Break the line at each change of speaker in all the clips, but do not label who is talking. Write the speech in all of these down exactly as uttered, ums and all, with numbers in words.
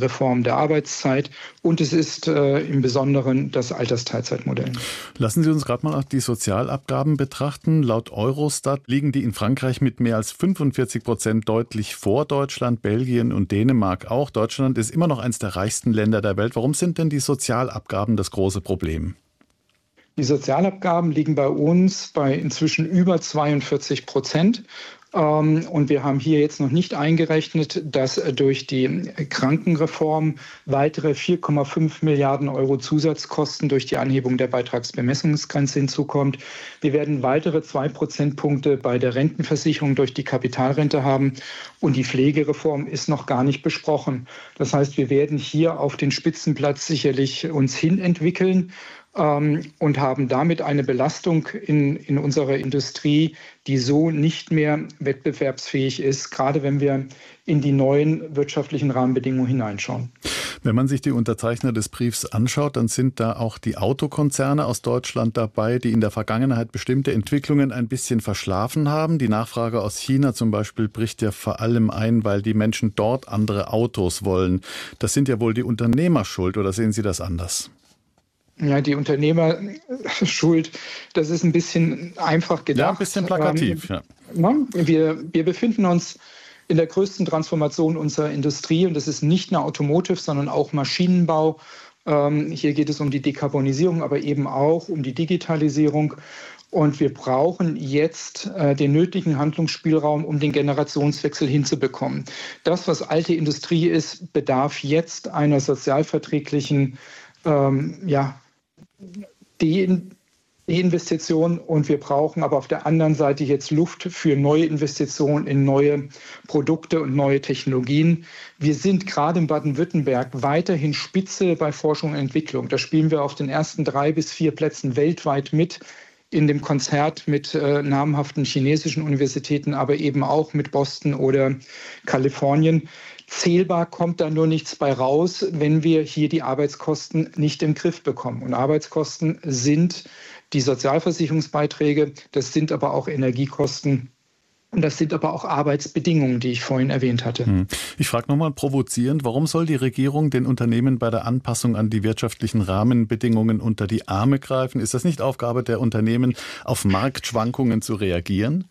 Reform der Arbeitszeit und es ist äh, im Besonderen das Altersteilzeitmodell.
Lassen Sie uns gerade mal auch die Sozialabgaben betrachten. Laut Eurostat liegen die in Frankreich mit mehr als fünfundvierzig Prozent deutlich vor Deutschland, Belgien und Dänemark auch. Deutschland ist immer noch eines der reichsten Länder der Welt. Warum sind denn die Sozialabgaben das große Problem?
Die Sozialabgaben liegen bei uns bei inzwischen über zweiundvierzig Prozent. Und wir haben hier jetzt noch nicht eingerechnet, dass durch die Krankenreform weitere vier Komma fünf Milliarden Euro Zusatzkosten durch die Anhebung der Beitragsbemessungsgrenze hinzukommt. Wir werden weitere zwei Prozentpunkte bei der Rentenversicherung durch die Kapitalrente haben. Und die Pflegereform ist noch gar nicht besprochen. Das heißt, wir werden hier auf den Spitzenplatz sicherlich uns hinentwickeln. Und haben damit eine Belastung in, in unserer Industrie, die so nicht mehr wettbewerbsfähig ist, gerade wenn wir in die neuen wirtschaftlichen Rahmenbedingungen hineinschauen.
Wenn man sich die Unterzeichner des Briefs anschaut, dann sind da auch die Autokonzerne aus Deutschland dabei, die in der Vergangenheit bestimmte Entwicklungen ein bisschen verschlafen haben. Die Nachfrage aus China zum Beispiel bricht ja vor allem ein, weil die Menschen dort andere Autos wollen. Das sind ja wohl die Unternehmer schuld, oder sehen Sie das anders?
Ja, die Unternehmerschuld, das ist ein bisschen einfach gedacht.
Ja, ein bisschen plakativ, ja.
Wir, wir befinden uns in der größten Transformation unserer Industrie und das ist nicht nur Automotive, sondern auch Maschinenbau. Hier geht es um die Dekarbonisierung, aber eben auch um die Digitalisierung. Und wir brauchen jetzt äh, den nötigen Handlungsspielraum, um den Generationswechsel hinzubekommen. Das, was alte Industrie ist, bedarf jetzt einer sozialverträglichen ähm, ja, Die, die Investition und wir brauchen aber auf der anderen Seite jetzt Luft für neue Investitionen in neue Produkte und neue Technologien. Wir sind gerade in Baden-Württemberg weiterhin Spitze bei Forschung und Entwicklung. Da spielen wir auf den ersten drei bis vier Plätzen weltweit mit in dem Konzert mit äh, namhaften chinesischen Universitäten, aber eben auch mit Boston oder Kalifornien. Zählbar kommt da nur nichts bei raus, wenn wir hier die Arbeitskosten nicht im Griff bekommen. Und Arbeitskosten sind die Sozialversicherungsbeiträge, das sind aber auch Energiekosten und das sind aber auch Arbeitsbedingungen, die ich vorhin erwähnt hatte.
Ich frage nochmal provozierend, warum soll die Regierung den Unternehmen bei der Anpassung an die wirtschaftlichen Rahmenbedingungen unter die Arme greifen? Ist das nicht Aufgabe der Unternehmen, auf Marktschwankungen zu reagieren?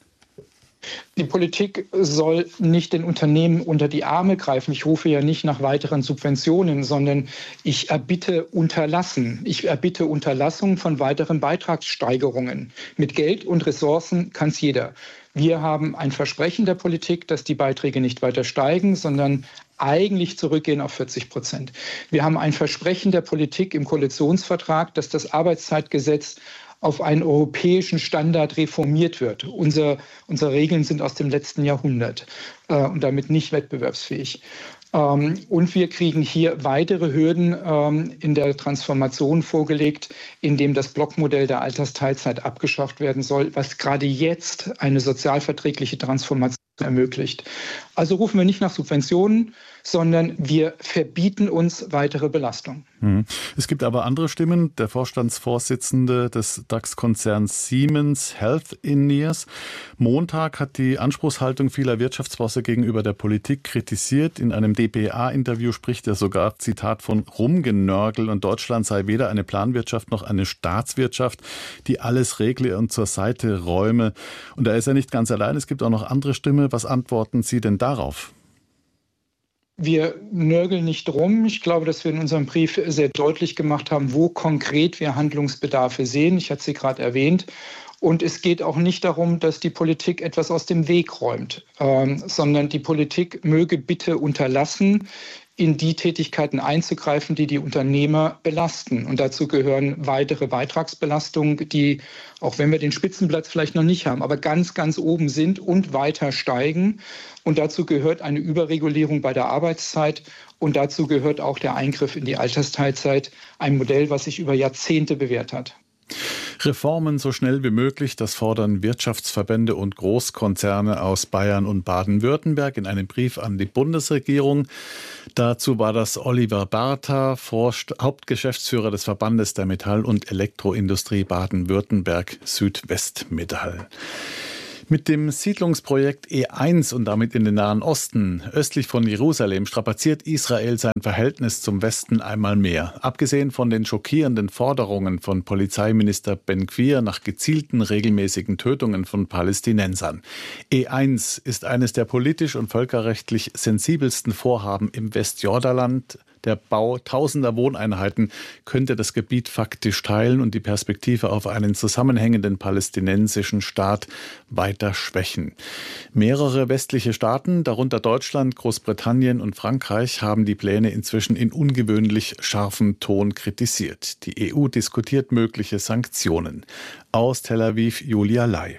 Die Politik soll nicht den Unternehmen unter die Arme greifen. Ich rufe ja nicht nach weiteren Subventionen, sondern ich erbitte Unterlassen. Ich erbitte Unterlassung von weiteren Beitragssteigerungen. Mit Geld und Ressourcen kann es jeder. Wir haben ein Versprechen der Politik, dass die Beiträge nicht weiter steigen, sondern eigentlich zurückgehen auf vierzig Prozent. Wir haben ein Versprechen der Politik im Koalitionsvertrag, dass das Arbeitszeitgesetz auf einen europäischen Standard reformiert wird. Unser, unsere Regeln sind aus dem letzten Jahrhundert äh, und damit nicht wettbewerbsfähig. Ähm, und wir kriegen hier weitere Hürden ähm, in der Transformation vorgelegt, indem das Blockmodell der Altersteilzeit abgeschafft werden soll, was gerade jetzt eine sozialverträgliche Transformation ermöglicht. Also rufen wir nicht nach Subventionen, sondern wir verbieten uns weitere Belastung.
Es gibt aber andere Stimmen. Der Vorstandsvorsitzende des DAX-Konzerns Siemens Healthineers Montag hat die Anspruchshaltung vieler Wirtschaftsbosse gegenüber der Politik kritisiert. In einem D P A-Interview spricht er sogar, Zitat, von Rumgenörgel und Deutschland sei weder eine Planwirtschaft noch eine Staatswirtschaft, die alles regle und zur Seite räume. Und da ist er nicht ganz allein. Es gibt auch noch andere Stimmen. Was antworten Sie denn darauf?
Wir nörgeln nicht rum. Ich glaube, dass wir in unserem Brief sehr deutlich gemacht haben, wo konkret wir Handlungsbedarfe sehen. Ich hatte sie gerade erwähnt. Und es geht auch nicht darum, dass die Politik etwas aus dem Weg räumt, ähm, sondern die Politik möge bitte unterlassen, in die Tätigkeiten einzugreifen, die die Unternehmer belasten. Und dazu gehören weitere Beitragsbelastungen, die, auch wenn wir den Spitzenplatz vielleicht noch nicht haben, aber ganz, ganz oben sind und weiter steigen. Und dazu gehört eine Überregulierung bei der Arbeitszeit. Und dazu gehört auch der Eingriff in die Altersteilzeit, ein Modell, was sich über Jahrzehnte bewährt hat.
Reformen so schnell wie möglich, das fordern Wirtschaftsverbände und Großkonzerne aus Bayern und Baden-Württemberg in einem Brief an die Bundesregierung. Dazu war das Oliver Bartha, Hauptgeschäftsführer des Verbandes der Metall- und Elektroindustrie Baden-Württemberg Südwestmetall. Mit dem Siedlungsprojekt E eins und damit in den Nahen Osten, östlich von Jerusalem, strapaziert Israel sein Verhältnis zum Westen einmal mehr. Abgesehen von den schockierenden Forderungen von Polizeiminister Ben-Gvir nach gezielten regelmäßigen Tötungen von Palästinensern. E eins ist eines der politisch und völkerrechtlich sensibelsten Vorhaben im Westjordanland. Der Bau tausender Wohneinheiten könnte das Gebiet faktisch teilen und die Perspektive auf einen zusammenhängenden palästinensischen Staat weiter schwächen. Mehrere westliche Staaten, darunter Deutschland, Großbritannien und Frankreich, haben die Pläne inzwischen in ungewöhnlich scharfem Ton kritisiert. Die E U diskutiert mögliche Sanktionen. Aus Tel Aviv, Julia Lai.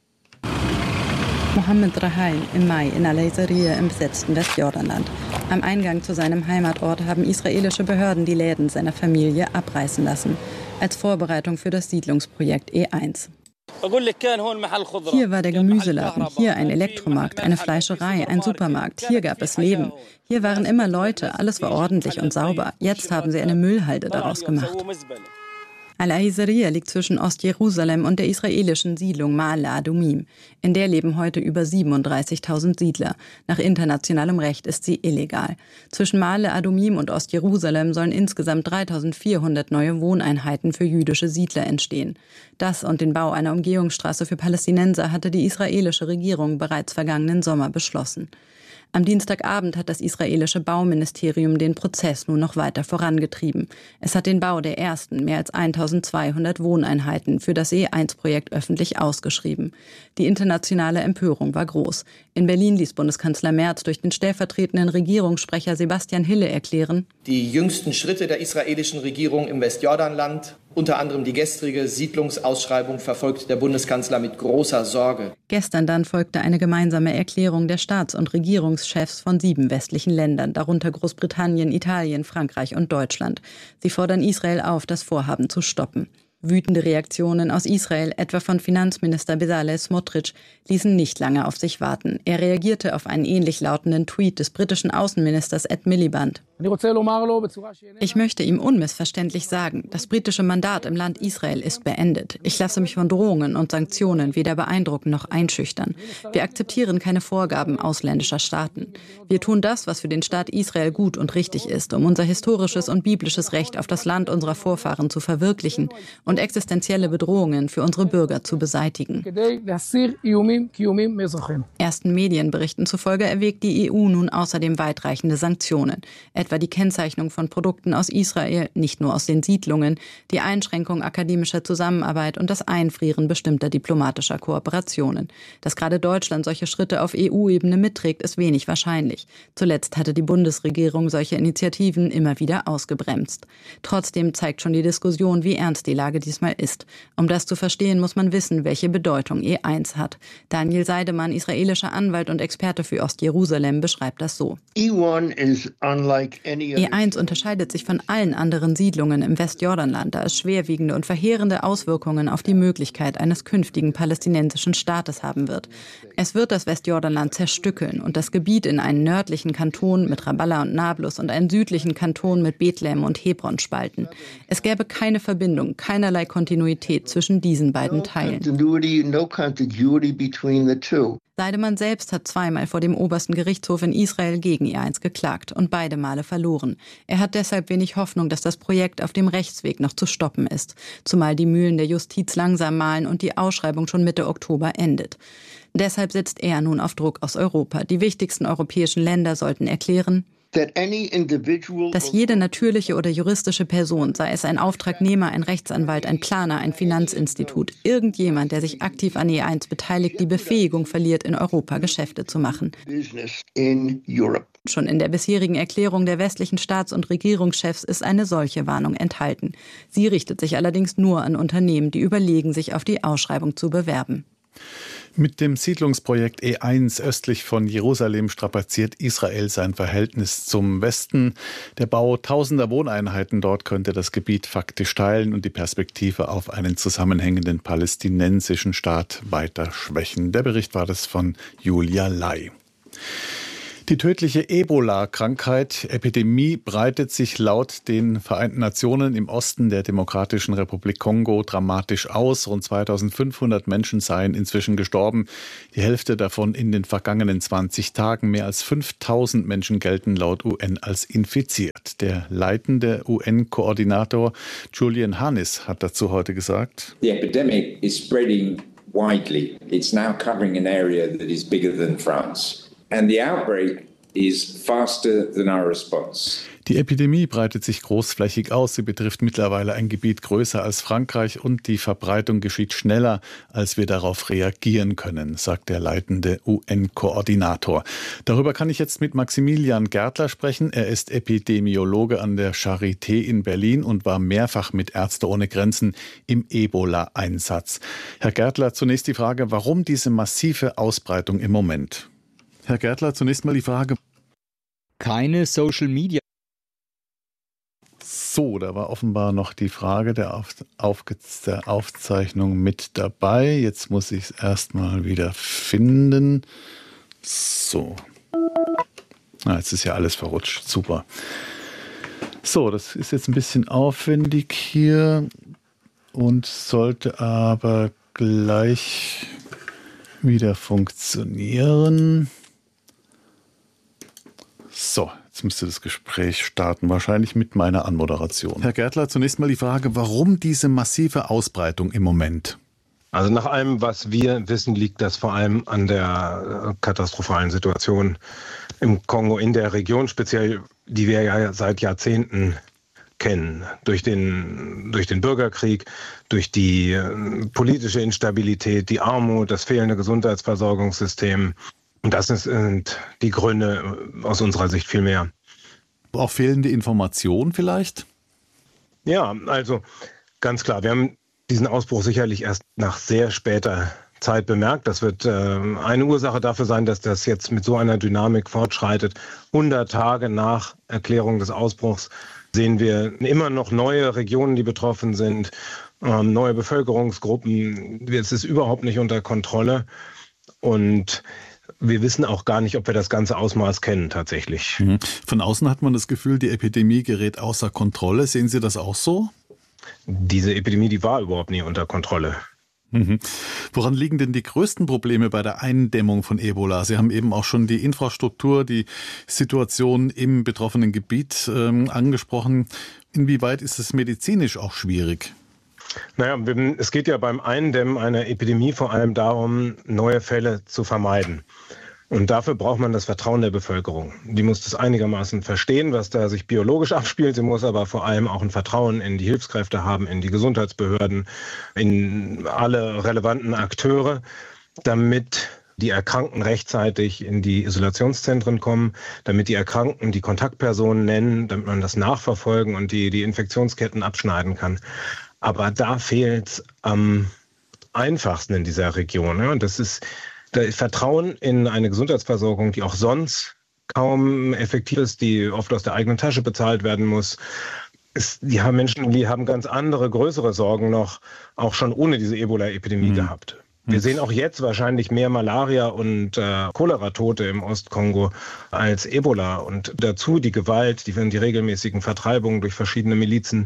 Mohammed Rahail im Mai in Al-Azariya im besetzten Westjordanland. Am Eingang zu seinem Heimatort haben israelische Behörden die Läden seiner Familie abreißen lassen, als Vorbereitung für das Siedlungsprojekt E eins. Hier war der Gemüseladen, hier ein Elektromarkt, eine Fleischerei, ein Supermarkt, hier gab es Leben. Hier waren immer Leute, alles war ordentlich und sauber. Jetzt haben sie eine Müllhalde daraus gemacht. Al-Azariya liegt zwischen Ostjerusalem und der israelischen Siedlung Ma'ale Adumim. In der leben heute über siebenunddreißigtausend Siedler. Nach internationalem Recht ist sie illegal. Zwischen Ma'ale Adumim und Ostjerusalem sollen insgesamt dreitausendvierhundert neue Wohneinheiten für jüdische Siedler entstehen. Das und den Bau einer Umgehungsstraße für Palästinenser hatte die israelische Regierung bereits vergangenen Sommer beschlossen. Am Dienstagabend hat das israelische Bauministerium den Prozess nun noch weiter vorangetrieben. Es hat den Bau der ersten mehr als eintausendzweihundert Wohneinheiten für das E eins Projekt öffentlich ausgeschrieben. Die internationale Empörung war groß. In Berlin ließ Bundeskanzler Merz durch den stellvertretenden Regierungssprecher Sebastian Hille erklären:
Die jüngsten Schritte der israelischen Regierung im Westjordanland, unter anderem die gestrige Siedlungsausschreibung, verfolgt der Bundeskanzler mit großer Sorge.
Gestern dann folgte eine gemeinsame Erklärung der Staats- und Regierungschefs von sieben westlichen Ländern, darunter Großbritannien, Italien, Frankreich und Deutschland. Sie fordern Israel auf, das Vorhaben zu stoppen. Wütende Reaktionen aus Israel, etwa von Finanzminister Bezalel Smotrich, ließen nicht lange auf sich warten. Er reagierte auf einen ähnlich lautenden Tweet des britischen Außenministers Ed Miliband. Ich möchte ihm unmissverständlich sagen, das britische Mandat im Land Israel ist beendet. Ich lasse mich von Drohungen und Sanktionen weder beeindrucken noch einschüchtern. Wir akzeptieren keine Vorgaben ausländischer Staaten. Wir tun das, was für den Staat Israel gut und richtig ist, um unser historisches und biblisches Recht auf das Land unserer Vorfahren zu verwirklichen und existenzielle Bedrohungen für unsere Bürger zu beseitigen. Ersten Medienberichten zufolge erwägt die E U nun außerdem weitreichende Sanktionen, etwa die Kennzeichnung von Produkten aus Israel, nicht nur aus den Siedlungen, die Einschränkung akademischer Zusammenarbeit und das Einfrieren bestimmter diplomatischer Kooperationen. Dass gerade Deutschland solche Schritte auf E U-Ebene mitträgt, ist wenig wahrscheinlich. Zuletzt hatte die Bundesregierung solche Initiativen immer wieder ausgebremst. Trotzdem zeigt schon die Diskussion, wie ernst die Lage diesmal ist. Um das zu verstehen, muss man wissen, welche Bedeutung E eins hat. Daniel Seidemann, israelischer Anwalt und Experte für Ostjerusalem, beschreibt das so. E eins unterscheidet sich von allen anderen Siedlungen im Westjordanland, da es schwerwiegende und verheerende Auswirkungen auf die Möglichkeit eines künftigen palästinensischen Staates haben wird. Es wird das Westjordanland zerstückeln und das Gebiet in einen nördlichen Kanton mit Ramallah und Nablus und einen südlichen Kanton mit Bethlehem und Hebron spalten. Es gäbe keine Verbindung, keinerlei Kontinuität zwischen diesen beiden Teilen. Seidemann selbst hat zweimal vor dem obersten Gerichtshof in Israel gegen E eins geklagt und beide Male verloren. Er hat deshalb wenig Hoffnung, dass das Projekt auf dem Rechtsweg noch zu stoppen ist, zumal die Mühlen der Justiz langsam mahlen und die Ausschreibung schon Mitte Oktober endet. Deshalb setzt er nun auf Druck aus Europa. Die wichtigsten europäischen Länder sollten erklären, dass jede natürliche oder juristische Person, sei es ein Auftragnehmer, ein Rechtsanwalt, ein Planer, ein Finanzinstitut, irgendjemand, der sich aktiv an E eins beteiligt, die Befähigung verliert, in Europa Geschäfte zu machen. Schon in der bisherigen Erklärung der westlichen Staats- und Regierungschefs ist eine solche Warnung enthalten. Sie richtet sich allerdings nur an Unternehmen, die überlegen, sich auf die Ausschreibung zu bewerben.
Mit dem Siedlungsprojekt E eins östlich von Jerusalem strapaziert Israel sein Verhältnis zum Westen. Der Bau tausender Wohneinheiten dort könnte das Gebiet faktisch teilen und die Perspektive auf einen zusammenhängenden palästinensischen Staat weiter schwächen. Der Bericht war das von Julia Lai. Die tödliche Ebola-Krankheit, Epidemie, breitet sich laut den Vereinten Nationen im Osten der Demokratischen Republik Kongo dramatisch aus. Rund zweitausendfünfhundert Menschen seien inzwischen gestorben, die Hälfte davon in den vergangenen zwanzig Tagen. Mehr als fünftausend Menschen gelten laut U N als infiziert. Der leitende U N-Koordinator Julian Hannis hat dazu heute gesagt:
The epidemic is spreading widely. It's now covering an area that is bigger than France. And the outbreak is faster than our response.
Die Epidemie breitet sich großflächig aus. Sie betrifft mittlerweile ein Gebiet größer als Frankreich und die Verbreitung geschieht schneller, als wir darauf reagieren können, sagt der leitende U N-Koordinator. Darüber kann ich jetzt mit Maximilian Gärtler sprechen. Er ist Epidemiologe an der Charité in Berlin und war mehrfach mit Ärzte ohne Grenzen im Ebola-Einsatz. Herr Gärtler, zunächst die Frage, warum diese massive Ausbreitung im Moment? Herr Gärtler, zunächst mal die Frage.
Keine Social Media.
So, da war offenbar noch die Frage der, Auf, Auf, der Aufzeichnung mit dabei. Jetzt muss ich es erstmal wieder finden. So. Ah, jetzt ist ja alles verrutscht. Super. So, das ist jetzt ein bisschen aufwendig hier und sollte aber gleich wieder funktionieren. So, jetzt müsste das Gespräch starten, wahrscheinlich mit meiner Anmoderation. Herr Gärtler, zunächst mal die Frage, warum diese massive Ausbreitung im Moment?
Also nach allem, was wir wissen, liegt das vor allem an der katastrophalen Situation im Kongo, in der Region speziell, die wir ja seit Jahrzehnten kennen. Durch den, durch den Bürgerkrieg, durch die politische Instabilität, die Armut, das fehlende Gesundheitsversorgungssystem. Und das sind die Gründe aus unserer Sicht viel mehr.
Auch fehlende Informationen vielleicht?
Ja, also ganz klar. Wir haben diesen Ausbruch sicherlich erst nach sehr später Zeit bemerkt. Das wird äh, eine Ursache dafür sein, dass das jetzt mit so einer Dynamik fortschreitet. hundert Tage nach Erklärung des Ausbruchs sehen wir immer noch neue Regionen, die betroffen sind, äh, neue Bevölkerungsgruppen. Es ist überhaupt nicht unter Kontrolle. Und wir wissen auch gar nicht, ob wir das ganze Ausmaß kennen tatsächlich.
Mhm. Von außen hat man das Gefühl, die Epidemie gerät außer Kontrolle. Sehen Sie das auch so?
Diese Epidemie, die war überhaupt nie unter Kontrolle.
Mhm. Woran liegen denn die größten Probleme bei der Eindämmung von Ebola? Sie haben eben auch schon die Infrastruktur, die Situation im betroffenen Gebiet ähm, angesprochen. Inwieweit ist es medizinisch auch schwierig?
Naja, es geht ja beim Eindämmen einer Epidemie vor allem darum, neue Fälle zu vermeiden. Und dafür braucht man das Vertrauen der Bevölkerung. Die muss das einigermaßen verstehen, was da sich biologisch abspielt. Sie muss aber vor allem auch ein Vertrauen in die Hilfskräfte haben, in die Gesundheitsbehörden, in alle relevanten Akteure, damit die Erkrankten rechtzeitig in die Isolationszentren kommen, damit die Erkrankten die Kontaktpersonen nennen, damit man das nachverfolgen und die, die Infektionsketten abschneiden kann. Aber da fehlt es am einfachsten in dieser Region. Ja? Und das ist das Vertrauen in eine Gesundheitsversorgung, die auch sonst kaum effektiv ist, die oft aus der eigenen Tasche bezahlt werden muss. Es, die haben Menschen, die haben ganz andere, größere Sorgen noch, auch schon ohne diese Ebola-Epidemie mhm. gehabt. Wir sehen auch jetzt wahrscheinlich mehr Malaria- und äh, Cholera-Tote im Ostkongo als Ebola. Und dazu die Gewalt, die, die regelmäßigen Vertreibungen durch verschiedene Milizen.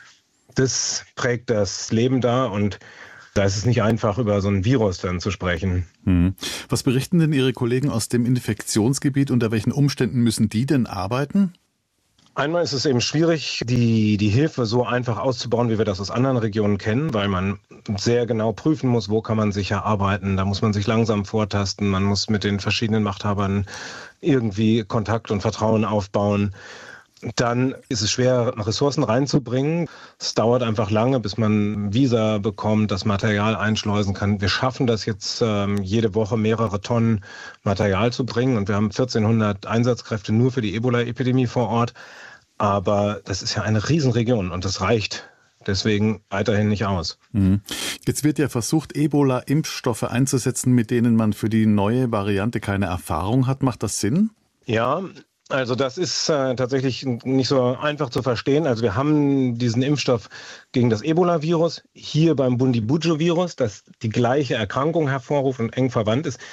Das prägt das Leben da und da ist es nicht einfach, über so ein Virus dann zu sprechen.
Hm. Was berichten denn Ihre Kollegen aus dem Infektionsgebiet? Unter welchen Umständen müssen die denn arbeiten?
Einmal ist es eben schwierig, die, die Hilfe so einfach auszubauen, wie wir das aus anderen Regionen kennen, weil man sehr genau prüfen muss, wo kann man sicher arbeiten. Da muss man sich langsam vortasten. Man muss mit den verschiedenen Machthabern irgendwie Kontakt und Vertrauen aufbauen. Dann ist es schwer, Ressourcen reinzubringen. Es dauert einfach lange, bis man Visa bekommt, das Material einschleusen kann. Wir schaffen das jetzt, ähm, jede Woche mehrere Tonnen Material zu bringen. Und wir haben vierzehnhundert Einsatzkräfte nur für die Ebola-Epidemie vor Ort. Aber das ist ja eine Riesenregion und das reicht deswegen weiterhin nicht aus.
Jetzt wird ja versucht, Ebola-Impfstoffe einzusetzen, mit denen man für die neue Variante keine Erfahrung hat. Macht das Sinn?
Ja, also das ist äh, tatsächlich nicht so einfach zu verstehen. Also wir haben diesen Impfstoff gegen das Ebola-Virus, hier beim Bundibugyo-Virus, das die gleiche Erkrankung hervorruft und eng verwandt ist.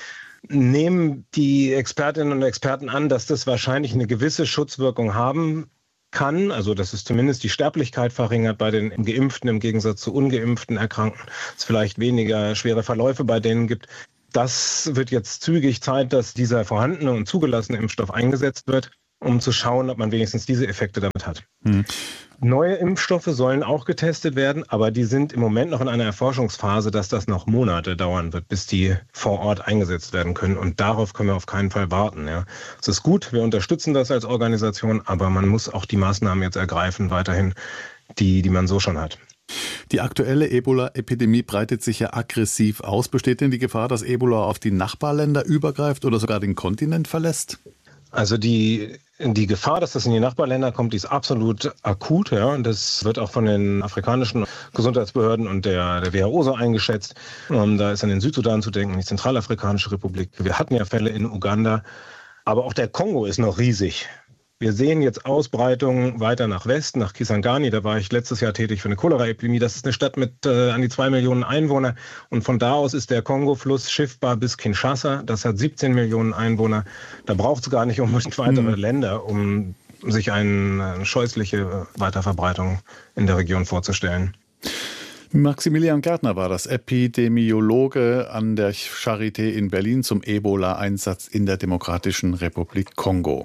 nehmen die Expertinnen und Experten an, dass das wahrscheinlich eine gewisse Schutzwirkung haben kann, also dass es zumindest die Sterblichkeit verringert bei den Geimpften im Gegensatz zu ungeimpften Erkrankten, es vielleicht weniger schwere Verläufe bei denen gibt. Das wird jetzt zügig Zeit, dass dieser vorhandene und zugelassene Impfstoff eingesetzt wird, um zu schauen, ob man wenigstens diese Effekte damit hat. Hm. Neue Impfstoffe sollen auch getestet werden, aber die sind im Moment noch in einer Erforschungsphase, dass das noch Monate dauern wird, bis die vor Ort eingesetzt werden können. Und darauf können wir auf keinen Fall warten. Ja. Es ist gut, wir unterstützen das als Organisation, aber man muss auch die Maßnahmen jetzt ergreifen, weiterhin, die, die man so schon hat.
Die aktuelle Ebola-Epidemie breitet sich ja aggressiv aus. Besteht denn die Gefahr, dass Ebola auf die Nachbarländer übergreift oder sogar den Kontinent verlässt?
Also die, die Gefahr, dass das in die Nachbarländer kommt, die ist absolut akut. Ja. Und das wird auch von den afrikanischen Gesundheitsbehörden und der, der W H O so eingeschätzt. Um, da ist an den Südsudan zu denken, die Zentralafrikanische Republik. Wir hatten ja Fälle in Uganda. Aber auch der Kongo ist noch riesig. Wir sehen jetzt Ausbreitungen weiter nach Westen, nach Kisangani. Da war ich letztes Jahr tätig für eine Cholera-Epidemie. Das ist eine Stadt mit äh, an die zwei Millionen Einwohner. Und von da aus ist der Kongo-Fluss schiffbar bis Kinshasa. Das hat siebzehn Millionen Einwohner. Da braucht es gar nicht unbedingt weitere mhm. Länder, um sich eine, eine scheußliche Weiterverbreitung in der Region vorzustellen.
Maximilian Gärtner war das, Epidemiologe an der Charité in Berlin zum Ebola-Einsatz in der Demokratischen Republik Kongo.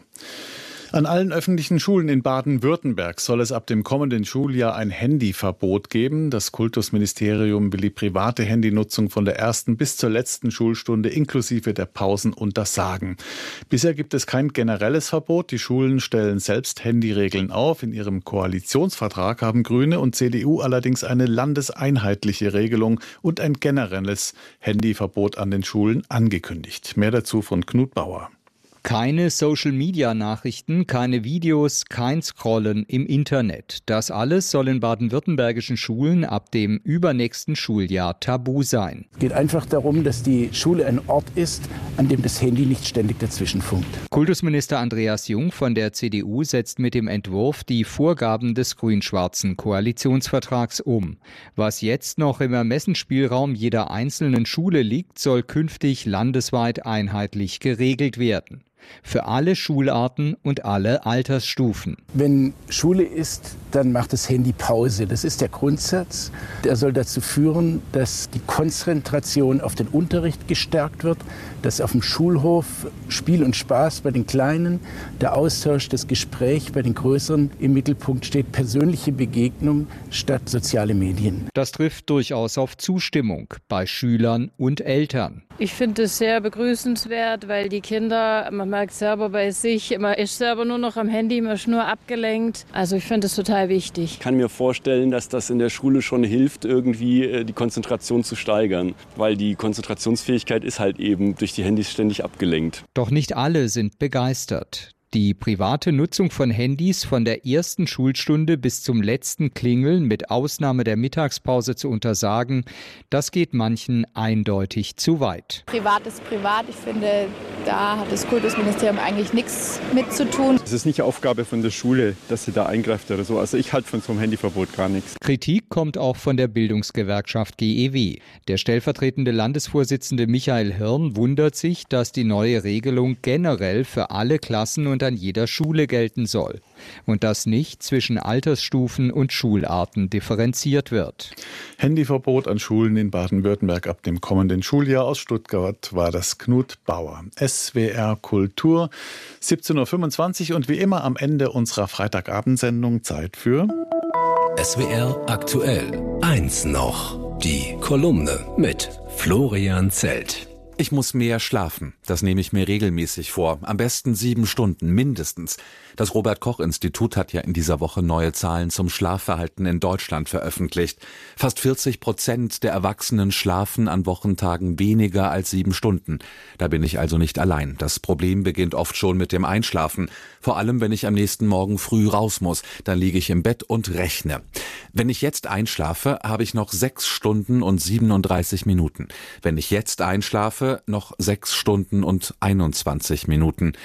An allen öffentlichen Schulen in Baden-Württemberg soll es ab dem kommenden Schuljahr ein Handyverbot geben. Das Kultusministerium will die private Handynutzung von der ersten bis zur letzten Schulstunde inklusive der Pausen untersagen. Bisher gibt es kein generelles Verbot. Die Schulen stellen selbst Handyregeln auf. In ihrem Koalitionsvertrag haben Grüne und C D U allerdings eine landeseinheitliche Regelung und ein generelles Handyverbot an den Schulen angekündigt. Mehr dazu von Knut Bauer.
Keine Social-Media-Nachrichten, keine Videos, kein Scrollen im Internet. Das alles soll in baden-württembergischen Schulen ab dem übernächsten Schuljahr tabu sein.
Es geht einfach darum, dass die Schule ein Ort ist, an dem das Handy nicht ständig dazwischenfunkt.
Kultusminister Andreas Jung von der C D U setzt mit dem Entwurf die Vorgaben des grün-schwarzen Koalitionsvertrags um. Was jetzt noch im Ermessensspielraum jeder einzelnen Schule liegt, soll künftig landesweit einheitlich geregelt werden. Für alle Schularten und alle Altersstufen.
Wenn Schule ist, dann macht das Handy Pause. Das ist der Grundsatz. Der soll dazu führen, dass die Konzentration auf den Unterricht gestärkt wird, dass auf dem Schulhof Spiel und Spaß bei den Kleinen, der Austausch, das Gespräch bei den Größeren im Mittelpunkt steht, persönliche Begegnung statt soziale Medien.
Das trifft durchaus auf Zustimmung bei Schülern und Eltern.
Ich finde es sehr begrüßenswert, weil die Kinder, man merkt selber bei sich, man ist selber nur noch am Handy, man ist nur abgelenkt. Also ich finde es total wichtig.
Ich kann mir vorstellen, dass das in der Schule schon hilft, irgendwie die Konzentration zu steigern. Weil die Konzentrationsfähigkeit ist halt eben durch die Handys ständig abgelenkt.
Doch nicht alle sind begeistert. Die private Nutzung von Handys von der ersten Schulstunde bis zum letzten Klingeln mit Ausnahme der Mittagspause zu untersagen, das geht manchen eindeutig zu weit.
Privat ist privat. Ich finde, da hat das Kultusministerium eigentlich nichts mit zu tun.
Es ist nicht Aufgabe von der Schule, dass sie da eingreift oder so. Also ich halte von so einem Handyverbot gar nichts.
Kritik kommt auch von der Bildungsgewerkschaft G E W. Der stellvertretende Landesvorsitzende Michael Hirn wundert sich, dass die neue Regelung generell für alle Klassen und an jeder Schule gelten soll und dass nicht zwischen Altersstufen und Schularten differenziert wird.
Handyverbot an Schulen in Baden-Württemberg ab dem kommenden Schuljahr. Aus Stuttgart war das Knut Bauer. S W R Kultur, siebzehn Uhr fünfundzwanzig und wie immer am Ende unserer Freitagabendsendung Zeit für
S W R aktuell. Eins noch. Die Kolumne mit Florian Zelt.
Ich muss mehr schlafen. Das nehme ich mir regelmäßig vor. Am besten sieben Stunden, mindestens. Das Robert-Koch-Institut hat ja in dieser Woche neue Zahlen zum Schlafverhalten in Deutschland veröffentlicht. Fast vierzig Prozent der Erwachsenen schlafen an Wochentagen weniger als sieben Stunden. Da bin ich also nicht allein. Das Problem beginnt oft schon mit dem Einschlafen. Vor allem, wenn ich am nächsten Morgen früh raus muss. Dann liege ich im Bett und rechne. Wenn ich jetzt einschlafe, habe ich noch sechs Stunden und siebenunddreißig Minuten. Wenn ich jetzt einschlafe, noch sechs Stunden und einundzwanzig Minuten.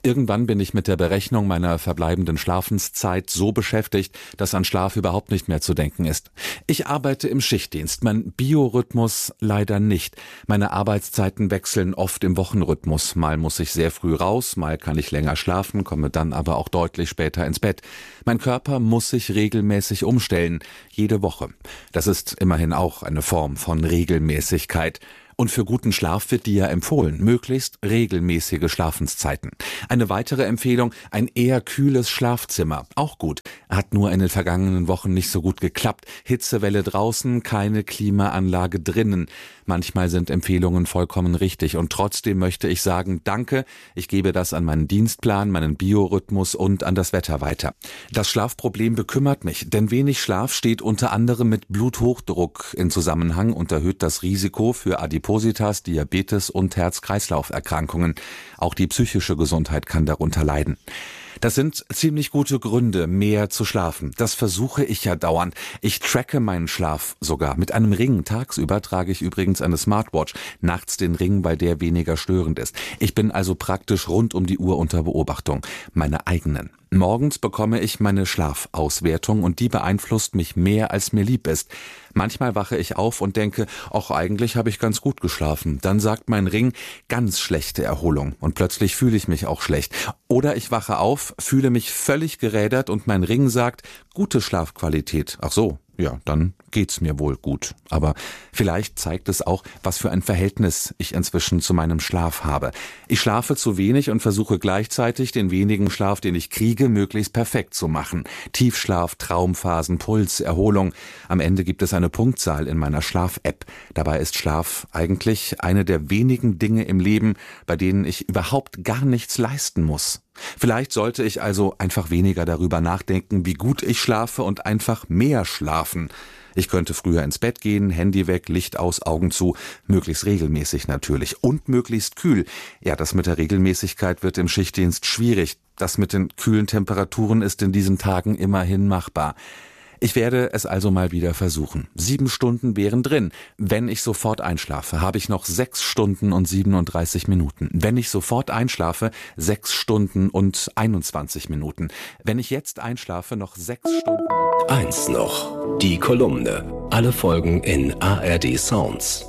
Irgendwann bin ich mit der Berechnung meiner verbleibenden Schlafenszeit so beschäftigt, dass an Schlaf überhaupt nicht mehr zu denken ist. Ich arbeite im Schichtdienst, mein Biorhythmus leider nicht. Meine Arbeitszeiten wechseln oft im Wochenrhythmus. Mal muss ich sehr früh raus, mal kann ich länger schlafen, komme dann aber auch deutlich später ins Bett. Mein Körper muss sich regelmäßig umstellen, jede Woche. Das ist immerhin auch eine Form von Regelmäßigkeit. Und für guten Schlaf wird dir empfohlen, möglichst regelmäßige Schlafenszeiten. Eine weitere Empfehlung, ein eher kühles Schlafzimmer. Auch gut. Hat nur in den vergangenen Wochen nicht so gut geklappt. Hitzewelle draußen, keine Klimaanlage drinnen. Manchmal sind Empfehlungen vollkommen richtig und trotzdem möchte ich sagen, danke, ich gebe das an meinen Dienstplan, meinen Biorhythmus und an das Wetter weiter. Das Schlafproblem bekümmert mich, denn wenig Schlaf steht unter anderem mit Bluthochdruck in Zusammenhang und erhöht das Risiko für Adipositas, Diabetes und Herz-Kreislauf-Erkrankungen. Auch die psychische Gesundheit kann darunter leiden. Das sind ziemlich gute Gründe, mehr zu schlafen. Das versuche ich ja dauernd. Ich tracke meinen Schlaf sogar. Mit einem Ring tagsüber trage ich übrigens eine Smartwatch, nachts den Ring, weil der weniger störend ist. Ich bin also praktisch rund um die Uhr unter Beobachtung, meine eigenen. Morgens bekomme ich meine Schlafauswertung und die beeinflusst mich mehr, als mir lieb ist. Manchmal wache ich auf und denke, ach, eigentlich habe ich ganz gut geschlafen. Dann sagt mein Ring, ganz schlechte Erholung und plötzlich fühle ich mich auch schlecht. Oder ich wache auf, fühle mich völlig gerädert und mein Ring sagt, gute Schlafqualität. Ach so. Ja, dann geht's mir wohl gut. Aber vielleicht zeigt es auch, was für ein Verhältnis ich inzwischen zu meinem Schlaf habe. Ich schlafe zu wenig und versuche gleichzeitig, den wenigen Schlaf, den ich kriege, möglichst perfekt zu machen. Tiefschlaf, Traumphasen, Puls, Erholung. Am Ende gibt es eine Punktzahl in meiner Schlaf-App. Dabei ist Schlaf eigentlich eine der wenigen Dinge im Leben, bei denen ich überhaupt gar nichts leisten muss. Vielleicht sollte ich also einfach weniger darüber nachdenken, wie gut ich schlafe und einfach mehr schlafen. Ich könnte früher ins Bett gehen, Handy weg, Licht aus, Augen zu, möglichst regelmäßig natürlich und möglichst kühl. Ja, das mit der Regelmäßigkeit wird im Schichtdienst schwierig. Das mit den kühlen Temperaturen ist in diesen Tagen immerhin machbar. Ich werde es also mal wieder versuchen. Sieben Stunden wären drin. Wenn ich sofort einschlafe, habe ich noch sechs Stunden und siebenunddreißig Minuten. Wenn ich sofort einschlafe, sechs Stunden und einundzwanzig Minuten. Wenn ich jetzt einschlafe, noch sechs Stunden.
Eins noch. Die Kolumne. Alle Folgen in A R D Sounds.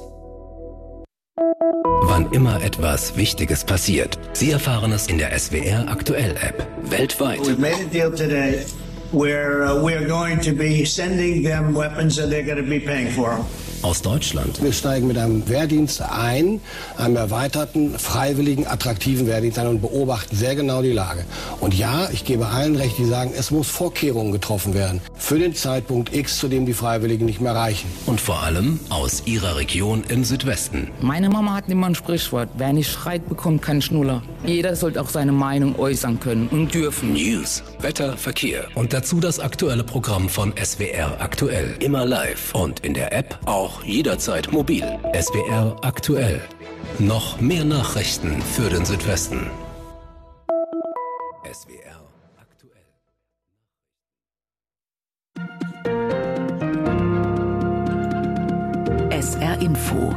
Wann immer etwas Wichtiges passiert, Sie erfahren es in der S W R Aktuell App. Weltweit.
We've made a deal today. Where uh, we're going to be sending them weapons that they're going to be paying for.
Aus Deutschland.
Wir steigen mit einem Wehrdienst ein, einem erweiterten, freiwilligen, attraktiven Wehrdienst ein und beobachten sehr genau die Lage. Und ja, ich gebe allen recht, die sagen, es muss Vorkehrungen getroffen werden für den Zeitpunkt X, zu dem die Freiwilligen nicht mehr reichen.
Und vor allem aus Ihrer Region im Südwesten.
Meine Mama hat immer ein Sprichwort, wer nicht schreit, bekommt keinen Schnuller. Jeder sollte auch seine Meinung äußern können und dürfen.
News, Wetter, Verkehr und dazu das aktuelle Programm von S W R Aktuell. Immer live und in der App auch jederzeit mobil. S W R Aktuell. Noch mehr Nachrichten für den Südwesten. S W R
Aktuell. S R Info.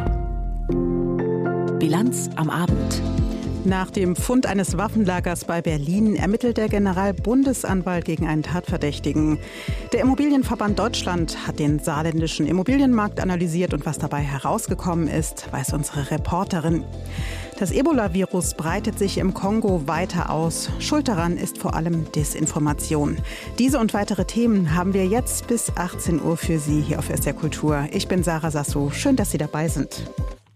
Bilanz am Abend.
Nach dem Fund eines Waffenlagers bei Berlin ermittelt der Generalbundesanwalt gegen einen Tatverdächtigen. Der Immobilienverband Deutschland hat den saarländischen Immobilienmarkt analysiert und was dabei herausgekommen ist, weiß unsere Reporterin. Das Ebola-Virus breitet sich im Kongo weiter aus. Schuld daran ist vor allem Desinformation. Diese und weitere Themen haben wir jetzt bis achtzehn Uhr für Sie hier auf S R Kultur. Ich bin Sarah Sasso. Schön, dass Sie dabei sind.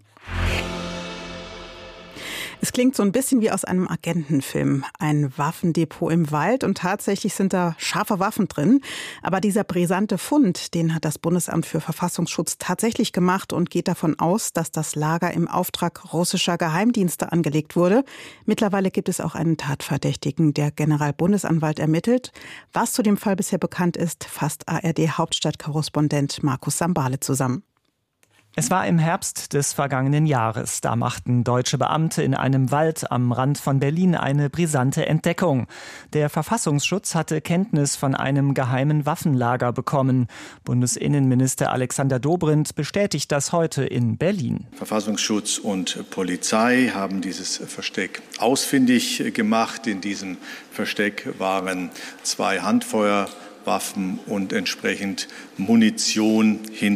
Es klingt so ein bisschen wie aus einem Agentenfilm. Ein Waffendepot im Wald und tatsächlich sind da scharfe Waffen drin. Aber dieser brisante Fund, den hat das Bundesamt für Verfassungsschutz tatsächlich gemacht und geht davon aus, dass das Lager im Auftrag russischer Geheimdienste angelegt wurde. Mittlerweile gibt es auch einen Tatverdächtigen. Der Generalbundesanwalt ermittelt. Was zu dem Fall bisher bekannt ist, fasst A R D-Hauptstadtkorrespondent Markus Sambale zusammen.
Es war im Herbst des vergangenen Jahres. Da machten deutsche Beamte in einem Wald am Rand von Berlin eine brisante Entdeckung. Der Verfassungsschutz hatte Kenntnis von einem geheimen Waffenlager bekommen. Bundesinnenminister Alexander Dobrindt bestätigt das heute in Berlin.
Verfassungsschutz und Polizei haben dieses Versteck ausfindig gemacht. In diesem Versteck waren zwei Handfeuerwaffen und entsprechend Munition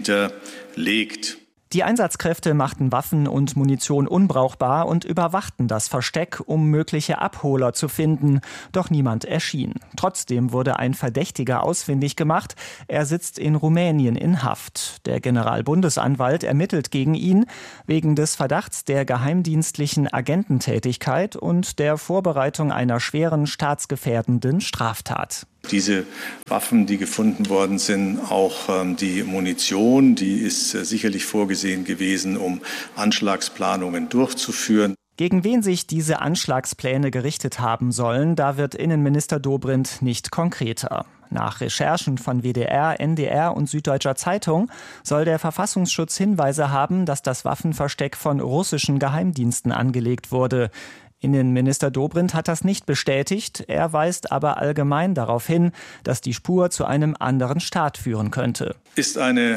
hinterlegt.
Die Einsatzkräfte machten Waffen und Munition unbrauchbar und überwachten das Versteck, um mögliche Abholer zu finden. Doch niemand erschien. Trotzdem wurde ein Verdächtiger ausfindig gemacht. Er sitzt in Rumänien in Haft. Der Generalbundesanwalt ermittelt gegen ihn wegen des Verdachts der geheimdienstlichen Agententätigkeit und der Vorbereitung einer schweren staatsgefährdenden Straftat.
Diese Waffen, die gefunden worden sind, auch ähm, die Munition, die ist äh, sicherlich vorgesehen gewesen, um Anschlagsplanungen durchzuführen.
Gegen wen sich diese Anschlagspläne gerichtet haben sollen, da wird Innenminister Dobrindt nicht konkreter. Nach Recherchen von W D R, N D R und Süddeutscher Zeitung soll der Verfassungsschutz Hinweise haben, dass das Waffenversteck von russischen Geheimdiensten angelegt wurde. Innenminister Dobrindt hat das nicht bestätigt, er weist aber allgemein darauf hin, dass die Spur zu einem anderen Staat führen könnte.
Ist eine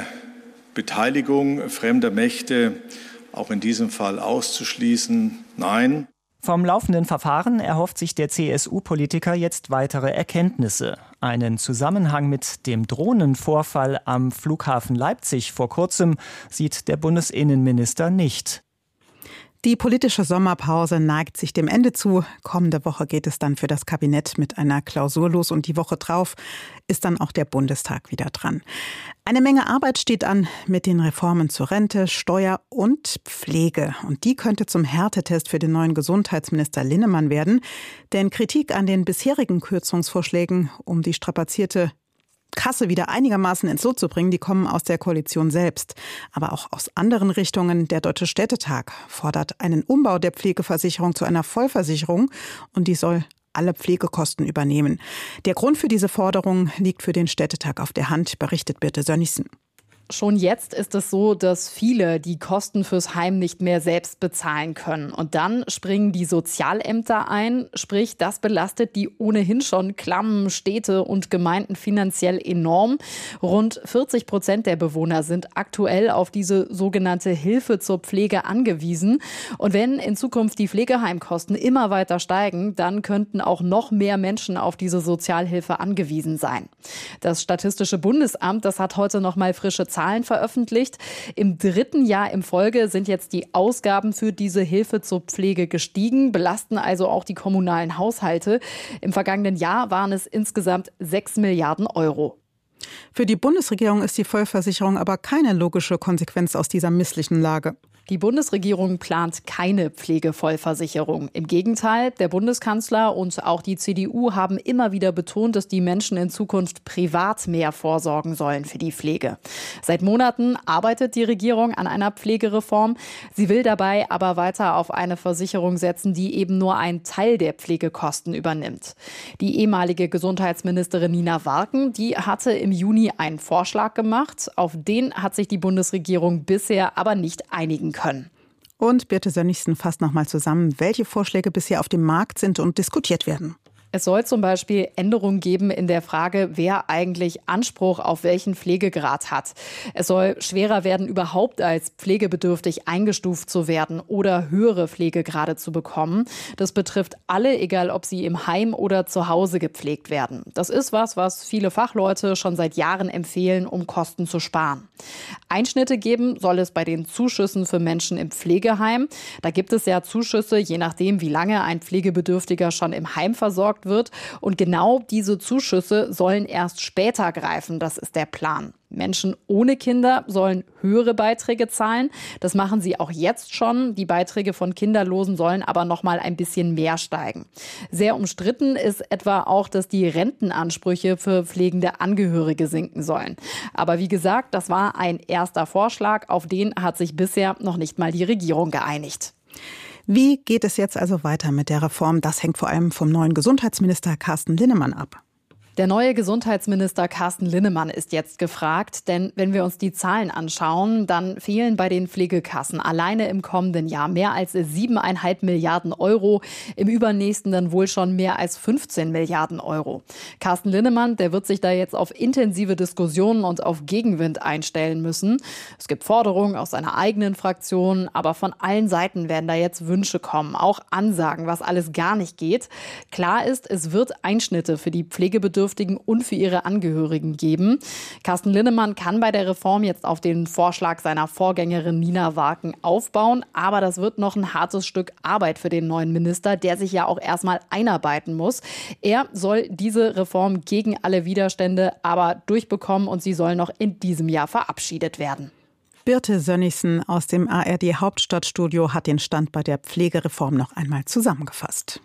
Beteiligung fremder Mächte auch in diesem Fall auszuschließen? Nein.
Vom laufenden Verfahren erhofft sich der C S U-Politiker jetzt weitere Erkenntnisse. Einen Zusammenhang mit dem Drohnenvorfall am Flughafen Leipzig vor kurzem sieht der Bundesinnenminister nicht.
Die politische Sommerpause neigt sich dem Ende zu. Kommende Woche geht es dann für das Kabinett mit einer Klausur los und die Woche drauf ist dann auch der Bundestag wieder dran. Eine Menge Arbeit steht an mit den Reformen zur Rente, Steuer und Pflege. Und die könnte zum Härtetest für den neuen Gesundheitsminister Linnemann werden. Denn Kritik an den bisherigen Kürzungsvorschlägen, um die strapazierte Kasse wieder einigermaßen ins Lot zu bringen, die kommen aus der Koalition selbst. Aber auch aus anderen Richtungen. Der Deutsche Städtetag fordert einen Umbau der Pflegeversicherung zu einer Vollversicherung und die soll alle Pflegekosten übernehmen. Der Grund für diese Forderung liegt für den Städtetag auf der Hand, berichtet Birte Sönnigsen.
Schon jetzt ist es so, dass viele die Kosten fürs Heim nicht mehr selbst bezahlen können. Und dann springen die Sozialämter ein. Sprich, das belastet die ohnehin schon klammen Städte und Gemeinden finanziell enorm. Rund vierzig Prozent der Bewohner sind aktuell auf diese sogenannte Hilfe zur Pflege angewiesen. Und wenn in Zukunft die Pflegeheimkosten immer weiter steigen, dann könnten auch noch mehr Menschen auf diese Sozialhilfe angewiesen sein. Das Statistische Bundesamt, das hat heute noch mal frische Zahlen veröffentlicht. Im dritten Jahr in Folge sind jetzt die Ausgaben für diese Hilfe zur Pflege gestiegen, belasten also auch die kommunalen Haushalte. Im vergangenen Jahr waren es insgesamt sechs Milliarden Euro.
Für die Bundesregierung ist die Vollversicherung aber keine logische Konsequenz aus dieser misslichen Lage.
Die Bundesregierung plant keine Pflegevollversicherung. Im Gegenteil, der Bundeskanzler und auch die C D U haben immer wieder betont, dass die Menschen in Zukunft privat mehr vorsorgen sollen für die Pflege. Seit Monaten arbeitet die Regierung an einer Pflegereform. Sie will dabei aber weiter auf eine Versicherung setzen, die eben nur einen Teil der Pflegekosten übernimmt. Die ehemalige Gesundheitsministerin Nina Warken, die hatte im Juni einen Vorschlag gemacht. Auf den hat sich die Bundesregierung bisher aber nicht einigen können. können.
Und Birte Sönnigsen fasst noch mal zusammen, welche Vorschläge bisher auf dem Markt sind und diskutiert werden.
Es soll zum Beispiel Änderungen geben in der Frage, wer eigentlich Anspruch auf welchen Pflegegrad hat. Es soll schwerer werden, überhaupt als pflegebedürftig eingestuft zu werden oder höhere Pflegegrade zu bekommen. Das betrifft alle, egal ob sie im Heim oder zu Hause gepflegt werden. Das ist was, was viele Fachleute schon seit Jahren empfehlen, um Kosten zu sparen. Einschnitte geben soll es bei den Zuschüssen für Menschen im Pflegeheim. Da gibt es ja Zuschüsse, je nachdem, wie lange ein Pflegebedürftiger schon im Heim versorgt wird. Und genau diese Zuschüsse sollen erst später greifen. Das ist der Plan. Menschen ohne Kinder sollen höhere Beiträge zahlen. Das machen sie auch jetzt schon. Die Beiträge von Kinderlosen sollen aber noch mal ein bisschen mehr steigen. Sehr umstritten ist etwa auch, dass die Rentenansprüche für pflegende Angehörige sinken sollen. Aber wie gesagt, das war ein erster Vorschlag. Auf den hat sich bisher noch nicht mal die Regierung geeinigt.
Wie geht es jetzt also weiter mit der Reform? Das hängt vor allem vom neuen Gesundheitsminister Carsten Linnemann ab.
Der neue Gesundheitsminister Carsten Linnemann ist jetzt gefragt, denn wenn wir uns die Zahlen anschauen, dann fehlen bei den Pflegekassen alleine im kommenden Jahr mehr als siebeneinhalb Milliarden Euro, im übernächsten dann wohl schon mehr als fünfzehn Milliarden Euro. Carsten Linnemann, der wird sich da jetzt auf intensive Diskussionen und auf Gegenwind einstellen müssen. Es gibt Forderungen aus seiner eigenen Fraktion, aber von allen Seiten werden da jetzt Wünsche kommen, auch Ansagen, was alles gar nicht geht. Klar ist, es wird Einschnitte für die Pflegebedürftigen und für ihre Angehörigen geben. Carsten Linnemann kann bei der Reform jetzt auf den Vorschlag seiner Vorgängerin Nina Waken aufbauen, aber das wird noch ein hartes Stück Arbeit für den neuen Minister, der sich ja auch erstmal einarbeiten muss. Er soll diese Reform gegen alle Widerstände aber durchbekommen und sie soll noch in diesem Jahr verabschiedet werden.
Birte Sönnigsen aus dem A R D-Hauptstadtstudio hat den Stand bei der Pflegereform noch einmal zusammengefasst.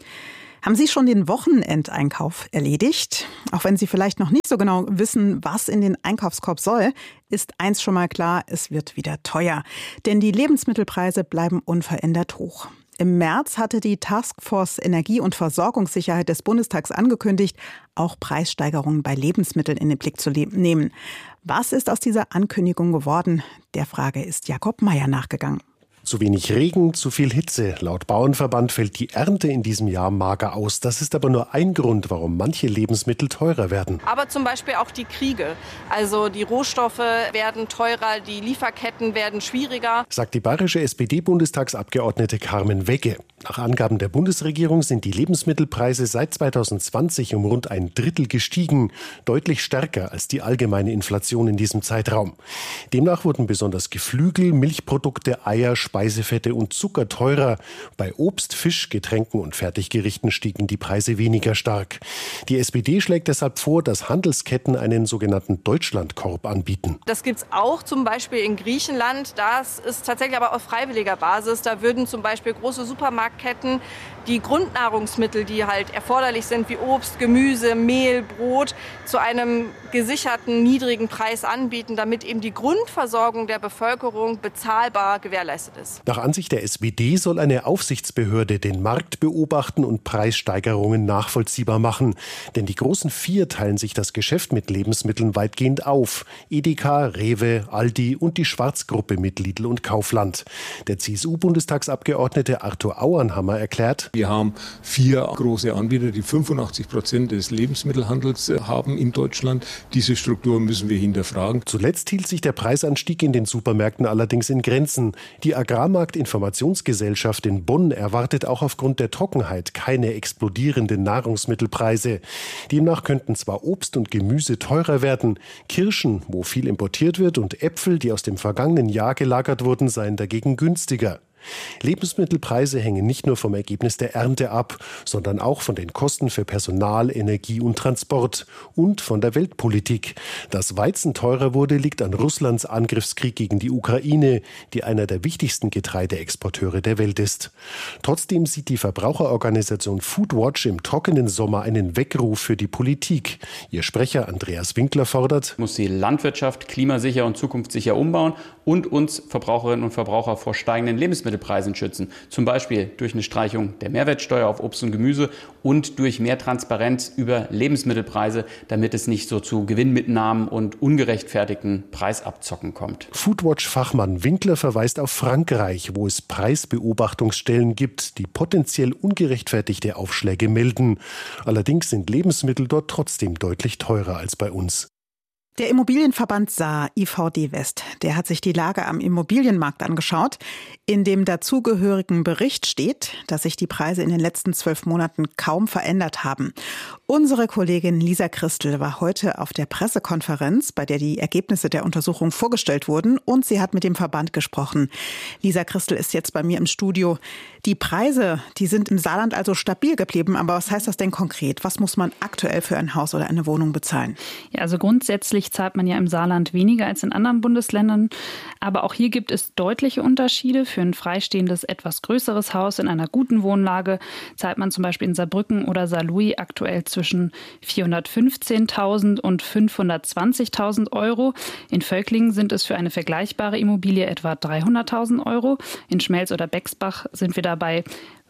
Haben Sie schon den Wochenendeinkauf erledigt? Auch wenn Sie vielleicht noch nicht so genau wissen, was in den Einkaufskorb soll, ist eins schon mal klar, es wird wieder teuer. Denn die Lebensmittelpreise bleiben unverändert hoch. Im März hatte die Taskforce Energie- und Versorgungssicherheit des Bundestags angekündigt, auch Preissteigerungen bei Lebensmitteln in den Blick zu nehmen. Was ist aus dieser Ankündigung geworden? Der Frage ist Jakob Mayer nachgegangen.
Zu wenig Regen, zu viel Hitze. Laut Bauernverband fällt die Ernte in diesem Jahr mager aus. Das ist aber nur ein Grund, warum manche Lebensmittel teurer werden.
Aber zum Beispiel auch die Kriege. Also die Rohstoffe werden teurer, die Lieferketten werden schwieriger.
Sagt die bayerische S P D-Bundestagsabgeordnete Carmen Wegge. Nach Angaben der Bundesregierung sind die Lebensmittelpreise seit zweitausendzwanzig um rund ein Drittel gestiegen. Deutlich stärker als die allgemeine Inflation in diesem Zeitraum. Demnach wurden besonders Geflügel, Milchprodukte, Eier, Speisefette und Zucker teurer. Bei Obst, Fisch, Getränken und Fertiggerichten stiegen die Preise weniger stark. Die S P D schlägt deshalb vor, dass Handelsketten einen sogenannten Deutschlandkorb anbieten.
Das gibt es auch zum Beispiel in Griechenland. Das ist tatsächlich aber auf freiwilliger Basis. Da würden zum Beispiel große Supermarktketten die Grundnahrungsmittel, die halt erforderlich sind, wie Obst, Gemüse, Mehl, Brot, zu einem gesicherten, niedrigen Preis anbieten, damit eben die Grundversorgung der Bevölkerung bezahlbar gewährleistet ist.
Nach Ansicht der S P D soll eine Aufsichtsbehörde den Markt beobachten und Preissteigerungen nachvollziehbar machen. Denn die großen vier teilen sich das Geschäft mit Lebensmitteln weitgehend auf. Edeka, Rewe, Aldi und die Schwarzgruppe mit Lidl und Kaufland. Der C S U-Bundestagsabgeordnete Arthur Auernhammer erklärt:
Wir haben vier große Anbieter, die fünfundachtzig Prozent des Lebensmittelhandels haben in Deutschland. Diese Struktur müssen wir hinterfragen.
Zuletzt hielt sich der Preisanstieg in den Supermärkten allerdings in Grenzen. Die Agrarmarkt-Informationsgesellschaft in Bonn erwartet auch aufgrund der Trockenheit keine explodierenden Nahrungsmittelpreise. Demnach könnten zwar Obst und Gemüse teurer werden, Kirschen, wo viel importiert wird, und Äpfel, die aus dem vergangenen Jahr gelagert wurden, seien dagegen günstiger. Lebensmittelpreise hängen nicht nur vom Ergebnis der Ernte ab, sondern auch von den Kosten für Personal, Energie und Transport und von der Weltpolitik. Dass Weizen teurer wurde, liegt an Russlands Angriffskrieg gegen die Ukraine, die einer der wichtigsten Getreideexporteure der Welt ist. Trotzdem sieht die Verbraucherorganisation Foodwatch im trockenen Sommer einen Weckruf für die Politik. Ihr Sprecher Andreas Winkler fordert:
Muss die Landwirtschaft klimasicher und zukunftssicher umbauen und uns Verbraucherinnen und Verbraucher vor steigenden Lebensmittelpreisen schützen. Zum Beispiel durch eine Streichung der Mehrwertsteuer auf Obst und Gemüse und durch mehr Transparenz über Lebensmittelpreise, damit es nicht so zu Gewinnmitnahmen und ungerechtfertigten Preisabzocken kommt.
Foodwatch-Fachmann Winkler verweist auf Frankreich, wo es Preisbeobachtungsstellen gibt, die potenziell ungerechtfertigte Aufschläge melden. Allerdings sind Lebensmittel dort trotzdem deutlich teurer als bei uns.
Der Immobilienverband Saar I V D West, der hat sich die Lage am Immobilienmarkt angeschaut. In dem dazugehörigen Bericht steht, dass sich die Preise in den letzten zwölf Monaten kaum verändert haben. Unsere Kollegin Lisa Christel war heute auf der Pressekonferenz, bei der die Ergebnisse der Untersuchung vorgestellt wurden, und sie hat mit dem Verband gesprochen. Lisa Christel ist jetzt bei mir im Studio. Die Preise, die sind im Saarland also stabil geblieben, aber was heißt das denn konkret? Was muss man aktuell für ein Haus oder eine Wohnung bezahlen?
Ja, also grundsätzlich zahlt man ja im Saarland weniger als in anderen Bundesländern. Aber auch hier gibt es deutliche Unterschiede. Für ein freistehendes, etwas größeres Haus in einer guten Wohnlage zahlt man zum Beispiel in Saarbrücken oder Saarlouis aktuell zwischen vierhundertfünfzehntausend und fünfhundertzwanzigtausend Euro. In Völklingen sind es für eine vergleichbare Immobilie etwa dreihunderttausend Euro. In Schmelz oder Bexbach sind wir dabei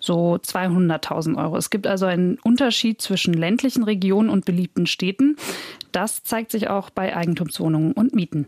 so zweihunderttausend Euro. Es gibt also einen Unterschied zwischen ländlichen Regionen und beliebten Städten. Das zeigt sich auch bei Eigentumswohnungen und Mieten.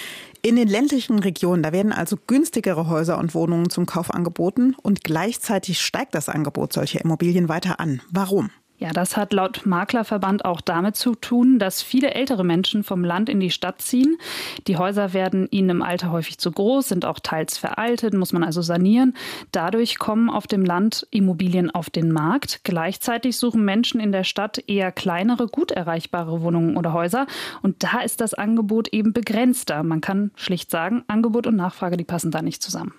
In den ländlichen Regionen, da werden also günstigere Häuser und Wohnungen zum Kauf angeboten und gleichzeitig steigt das Angebot solcher Immobilien weiter an. Warum?
Ja, das hat laut Maklerverband auch damit zu tun, dass viele ältere Menschen vom Land in die Stadt ziehen. Die Häuser werden ihnen im Alter häufig zu groß, sind auch teils veraltet, muss man also sanieren. Dadurch kommen auf dem Land Immobilien auf den Markt. Gleichzeitig suchen Menschen in der Stadt eher kleinere, gut erreichbare Wohnungen oder Häuser. Und da ist das Angebot eben begrenzter. Man kann schlicht sagen, Angebot und Nachfrage, die passen da nicht zusammen.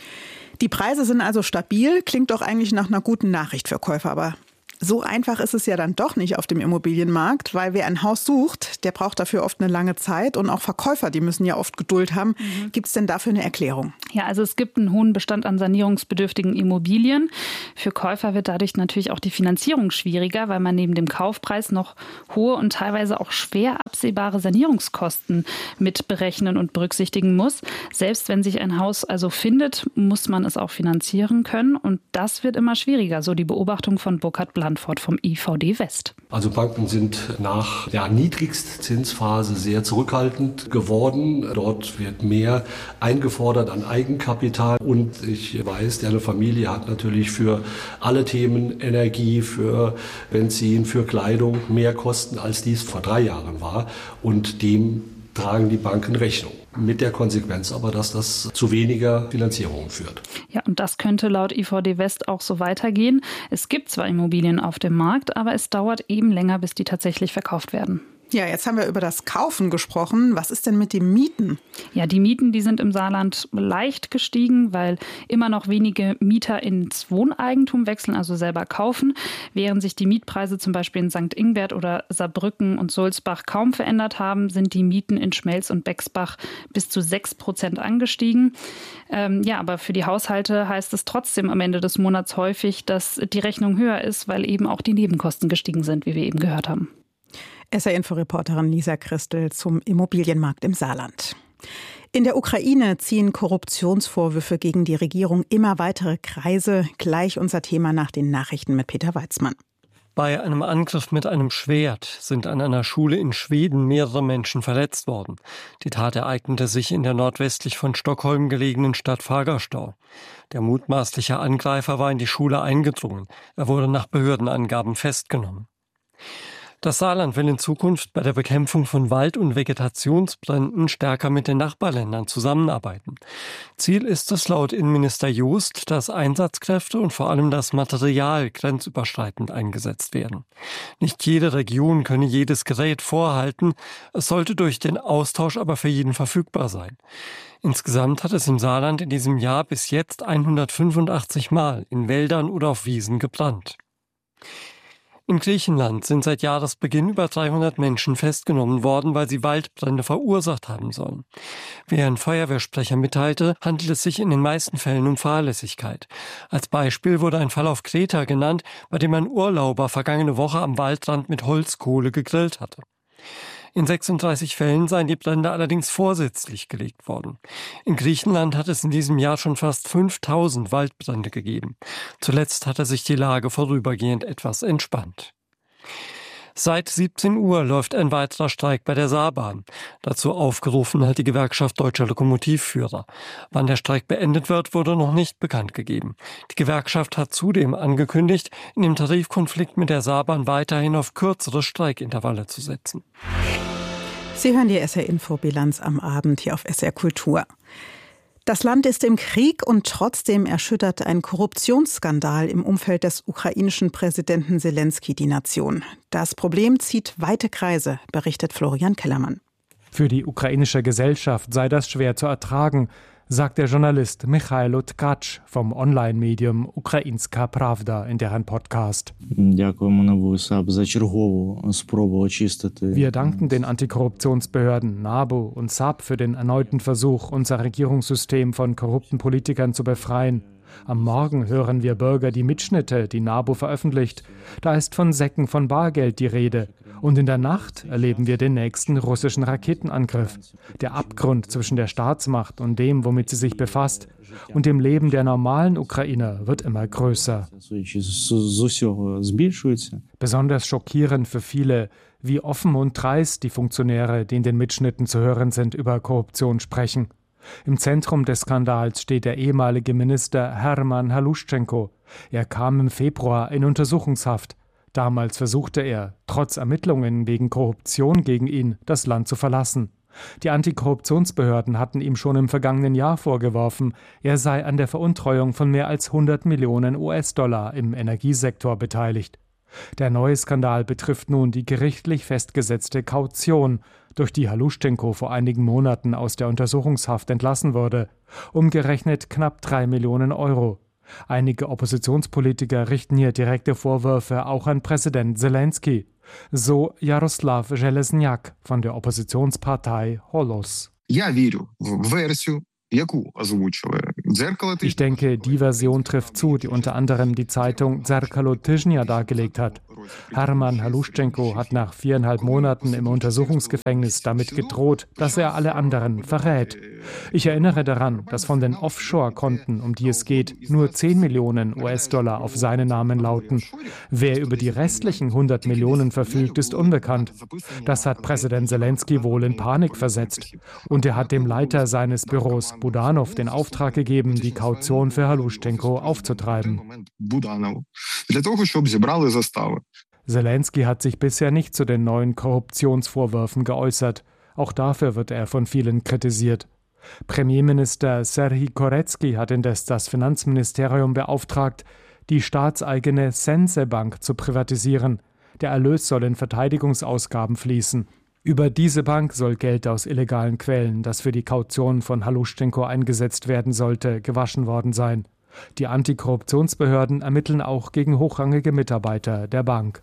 Die Preise sind also stabil, klingt doch eigentlich nach einer guten Nachricht für Käufer, aber so einfach ist es ja dann doch nicht auf dem Immobilienmarkt, weil wer ein Haus sucht, der braucht dafür oft eine lange Zeit und auch Verkäufer, die müssen ja oft Geduld haben. Mhm. Gibt es denn dafür eine Erklärung?
Ja, also es gibt einen hohen Bestand an sanierungsbedürftigen Immobilien. Für Käufer wird dadurch natürlich auch die Finanzierung schwieriger, weil man neben dem Kaufpreis noch hohe und teilweise auch schwer absehbare Sanierungskosten mit berechnen und berücksichtigen muss. Selbst wenn sich ein Haus also findet, muss man es auch finanzieren können und das wird immer schwieriger, so die Beobachtung von Burkhard Blanford vom I V D West.
Also Banken sind nach der Niedrigstzinsphase sehr zurückhaltend geworden. Dort wird mehr eingefordert an Eigenkapital und ich weiß, deine Familie hat natürlich für alle Themen Energie, für Benzin, für Kleidung mehr Kosten, als dies vor drei Jahren war und dem tragen die Banken Rechnung. Mit der Konsequenz aber, dass das zu weniger Finanzierung führt.
Ja, und das könnte laut I V D West auch so weitergehen. Es gibt zwar Immobilien auf dem Markt, aber es dauert eben länger, bis die tatsächlich verkauft werden.
Ja, jetzt haben wir über das Kaufen gesprochen. Was ist denn mit den Mieten?
Ja, die Mieten, die sind im Saarland leicht gestiegen, weil immer noch wenige Mieter ins Wohneigentum wechseln, also selber kaufen. Während sich die Mietpreise zum Beispiel in Sankt Ingbert oder Saarbrücken und Sulzbach kaum verändert haben, sind die Mieten in Schmelz und Bexbach bis zu sechs Prozent angestiegen. Ähm, ja, aber für die Haushalte heißt es trotzdem am Ende des Monats häufig, dass die Rechnung höher ist, weil eben auch die Nebenkosten gestiegen sind, wie wir eben gehört haben.
S R-Info-Reporterin Lisa Christel zum Immobilienmarkt im Saarland. In der Ukraine ziehen Korruptionsvorwürfe gegen die Regierung immer weitere Kreise. Gleich unser Thema nach den Nachrichten mit Peter Weizmann.
Bei einem Angriff mit einem Schwert sind an einer Schule in Schweden mehrere Menschen verletzt worden. Die Tat ereignete sich in der nordwestlich von Stockholm gelegenen Stadt Fagersta. Der mutmaßliche Angreifer war in die Schule eingedrungen. Er wurde nach Behördenangaben festgenommen. Das Saarland will in Zukunft bei der Bekämpfung von Wald- und Vegetationsbränden stärker mit den Nachbarländern zusammenarbeiten. Ziel ist es laut Innenminister Joost, dass Einsatzkräfte und vor allem das Material grenzüberschreitend eingesetzt werden. Nicht jede Region könne jedes Gerät vorhalten, es sollte durch den Austausch aber für jeden verfügbar sein. Insgesamt hat es im Saarland in diesem Jahr bis jetzt hundertfünfundachtzig Mal in Wäldern oder auf Wiesen gebrannt. In Griechenland sind seit Jahresbeginn über dreihundert Menschen festgenommen worden, weil sie Waldbrände verursacht haben sollen. Wie ein Feuerwehrsprecher mitteilte, handelt es sich in den meisten Fällen um Fahrlässigkeit. Als Beispiel wurde ein Fall auf Kreta genannt, bei dem ein Urlauber vergangene Woche am Waldrand mit Holzkohle gegrillt hatte. In sechsunddreißig Fällen seien die Brände allerdings vorsätzlich gelegt worden. In Griechenland hat es in diesem Jahr schon fast fünftausend Waldbrände gegeben. Zuletzt hatte sich die Lage vorübergehend etwas entspannt. Seit siebzehn Uhr läuft ein weiterer Streik bei der Saarbahn. Dazu aufgerufen hat die Gewerkschaft Deutscher Lokomotivführer. Wann der Streik beendet wird, wurde noch nicht bekannt gegeben. Die Gewerkschaft hat zudem angekündigt, in dem Tarifkonflikt mit der Saarbahn weiterhin auf kürzere Streikintervalle zu setzen.
Sie hören die S R-Info-Bilanz am Abend hier auf S R Kultur. Das Land ist im Krieg und trotzdem erschüttert ein Korruptionsskandal im Umfeld des ukrainischen Präsidenten Selenskyj die Nation. Das Problem zieht weite Kreise, berichtet Florian Kellermann.
Für die ukrainische Gesellschaft sei das schwer zu ertragen, sagt der Journalist Michailo Tkacz vom Online-Medium Ukrainska Pravda in deren Podcast. Wir danken den Antikorruptionsbehörden N A B U und S A P für den erneuten Versuch, unser Regierungssystem von korrupten Politikern zu befreien. Am Morgen hören wir Bürger die Mitschnitte, die N A B U veröffentlicht. Da ist von Säcken von Bargeld die Rede. Und in der Nacht erleben wir den nächsten russischen Raketenangriff. Der Abgrund zwischen der Staatsmacht und dem, womit sie sich befasst, und dem Leben der normalen Ukrainer wird immer größer. Besonders schockierend für viele, wie offen und dreist die Funktionäre, die in den Mitschnitten zu hören sind, über Korruption sprechen. Im Zentrum des Skandals steht der ehemalige Minister Hermann Haluschenko. Er kam im Februar in Untersuchungshaft. Damals versuchte er, trotz Ermittlungen wegen Korruption gegen ihn, das Land zu verlassen. Die Antikorruptionsbehörden hatten ihm schon im vergangenen Jahr vorgeworfen, er sei an der Veruntreuung von mehr als hundert Millionen U S-Dollar im Energiesektor beteiligt. Der neue Skandal betrifft nun die gerichtlich festgesetzte Kaution, durch die Haluschenko vor einigen Monaten aus der Untersuchungshaft entlassen wurde, umgerechnet knapp drei Millionen Euro. Einige Oppositionspolitiker richten hier direkte Vorwürfe auch an Präsident Zelensky, so Jaroslav Železňak von der Oppositionspartei Holos. Ich denke, die Version trifft zu, die unter anderem die Zeitung Zerkalo Tyžnia dargelegt hat. Hermann Haluschenko hat nach viereinhalb Monaten im Untersuchungsgefängnis damit gedroht, dass er alle anderen verrät. Ich erinnere daran, dass von den Offshore-Konten, um die es geht, nur zehn Millionen U S-Dollar auf seinen Namen lauten. Wer über die restlichen hundert Millionen verfügt, ist unbekannt. Das hat Präsident Zelensky wohl in Panik versetzt. Und er hat dem Leiter seines Büros, Budanov, den Auftrag gegeben, die Kaution für Haluschenko aufzutreiben. Zelensky hat sich bisher nicht zu den neuen Korruptionsvorwürfen geäußert. Auch dafür wird er von vielen kritisiert. Premierminister Serhij Korecki hat indes das Finanzministerium beauftragt, die staatseigene Sense-Bank zu privatisieren. Der Erlös soll in Verteidigungsausgaben fließen. Über diese Bank soll Geld aus illegalen Quellen, das für die Kaution von Haluschenko eingesetzt werden sollte, gewaschen worden sein. Die Antikorruptionsbehörden ermitteln auch gegen hochrangige Mitarbeiter der Bank.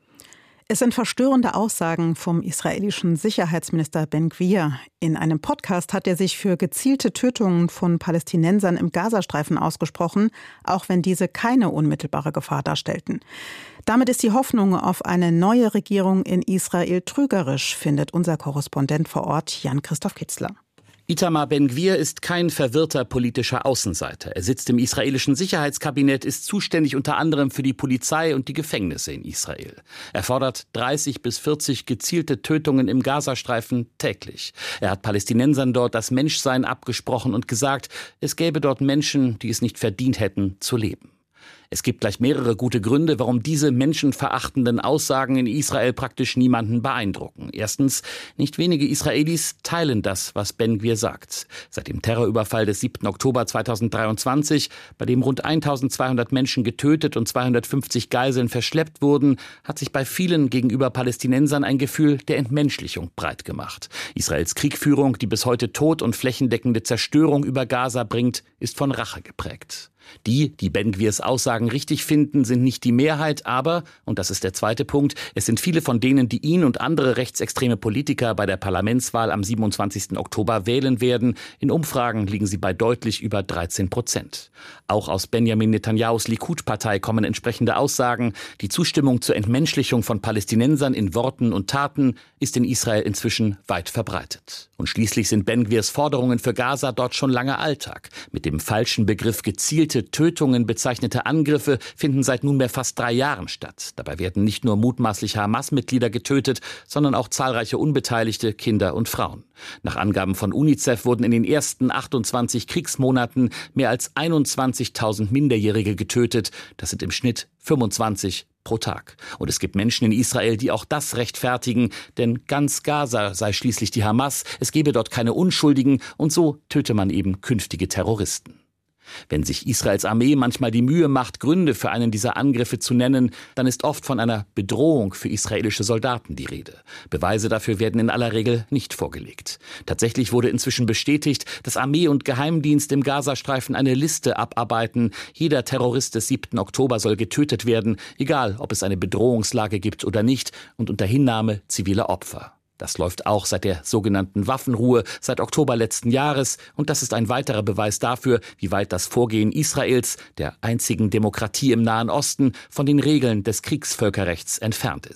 Es sind verstörende Aussagen vom israelischen Sicherheitsminister Ben-Gvir. In einem Podcast hat er sich für gezielte Tötungen von Palästinensern im Gazastreifen ausgesprochen, auch wenn diese keine unmittelbare Gefahr darstellten. Damit ist die Hoffnung auf eine neue Regierung in Israel trügerisch, findet unser Korrespondent vor Ort Jan-Christoph Kitzler.
Itamar Ben-Gvir ist kein verwirrter politischer Außenseiter. Er sitzt im israelischen Sicherheitskabinett, ist zuständig unter anderem für die Polizei und die Gefängnisse in Israel. Er fordert dreißig bis vierzig gezielte Tötungen im Gazastreifen täglich. Er hat Palästinensern dort das Menschsein abgesprochen und gesagt, es gäbe dort Menschen, die es nicht verdient hätten, zu leben. Es gibt gleich mehrere gute Gründe, warum diese menschenverachtenden Aussagen in Israel praktisch niemanden beeindrucken. Erstens, nicht wenige Israelis teilen das, was Ben-Gvir sagt. Seit dem Terrorüberfall des siebten Oktober zweitausenddreiundzwanzig, bei dem rund eintausendzweihundert Menschen getötet und zweihundertfünfzig Geiseln verschleppt wurden, hat sich bei vielen gegenüber Palästinensern ein Gefühl der Entmenschlichung breit gemacht. Israels Kriegführung, die bis heute Tod und flächendeckende Zerstörung über Gaza bringt, ist von Rache geprägt. Die, die Ben-Gvirs Aussagen richtig finden, sind nicht die Mehrheit, aber, und das ist der zweite Punkt, es sind viele von denen, die ihn und andere rechtsextreme Politiker bei der Parlamentswahl am siebenundzwanzigsten Oktober wählen werden. In Umfragen liegen sie bei deutlich über dreizehn Prozent. Auch aus Benjamin Netanyahus Likud-Partei kommen entsprechende Aussagen. Die Zustimmung zur Entmenschlichung von Palästinensern in Worten und Taten ist in Israel inzwischen weit verbreitet. Und schließlich sind Ben-Gvirs Forderungen für Gaza dort schon lange Alltag. Mit dem falschen Begriff gezielte Tötungen bezeichnete Angriffe finden seit nunmehr fast drei Jahren statt. Dabei werden nicht nur mutmaßliche Hamas-Mitglieder getötet, sondern auch zahlreiche Unbeteiligte, Kinder und Frauen. Nach Angaben von UNICEF wurden in den ersten achtundzwanzig Kriegsmonaten mehr als einundzwanzigtausend Minderjährige getötet. Das sind im Schnitt fünfundzwanzig pro Tag. Und es gibt Menschen in Israel, die auch das rechtfertigen, denn ganz Gaza sei schließlich die Hamas, es gebe dort keine Unschuldigen und so töte man eben künftige Terroristen. Wenn sich Israels Armee manchmal die Mühe macht, Gründe für einen dieser Angriffe zu nennen, dann ist oft von einer Bedrohung für israelische Soldaten die Rede. Beweise dafür werden in aller Regel nicht vorgelegt. Tatsächlich wurde inzwischen bestätigt, dass Armee und Geheimdienst im Gazastreifen eine Liste abarbeiten. Jeder Terrorist des siebten Oktober soll getötet werden, egal ob es eine Bedrohungslage gibt oder nicht, und unter Hinnahme ziviler Opfer. Das läuft auch seit der sogenannten Waffenruhe seit Oktober letzten Jahres. Und das ist ein weiterer Beweis dafür, wie weit das Vorgehen Israels, der einzigen Demokratie im Nahen Osten, von den Regeln des Kriegsvölkerrechts entfernt ist.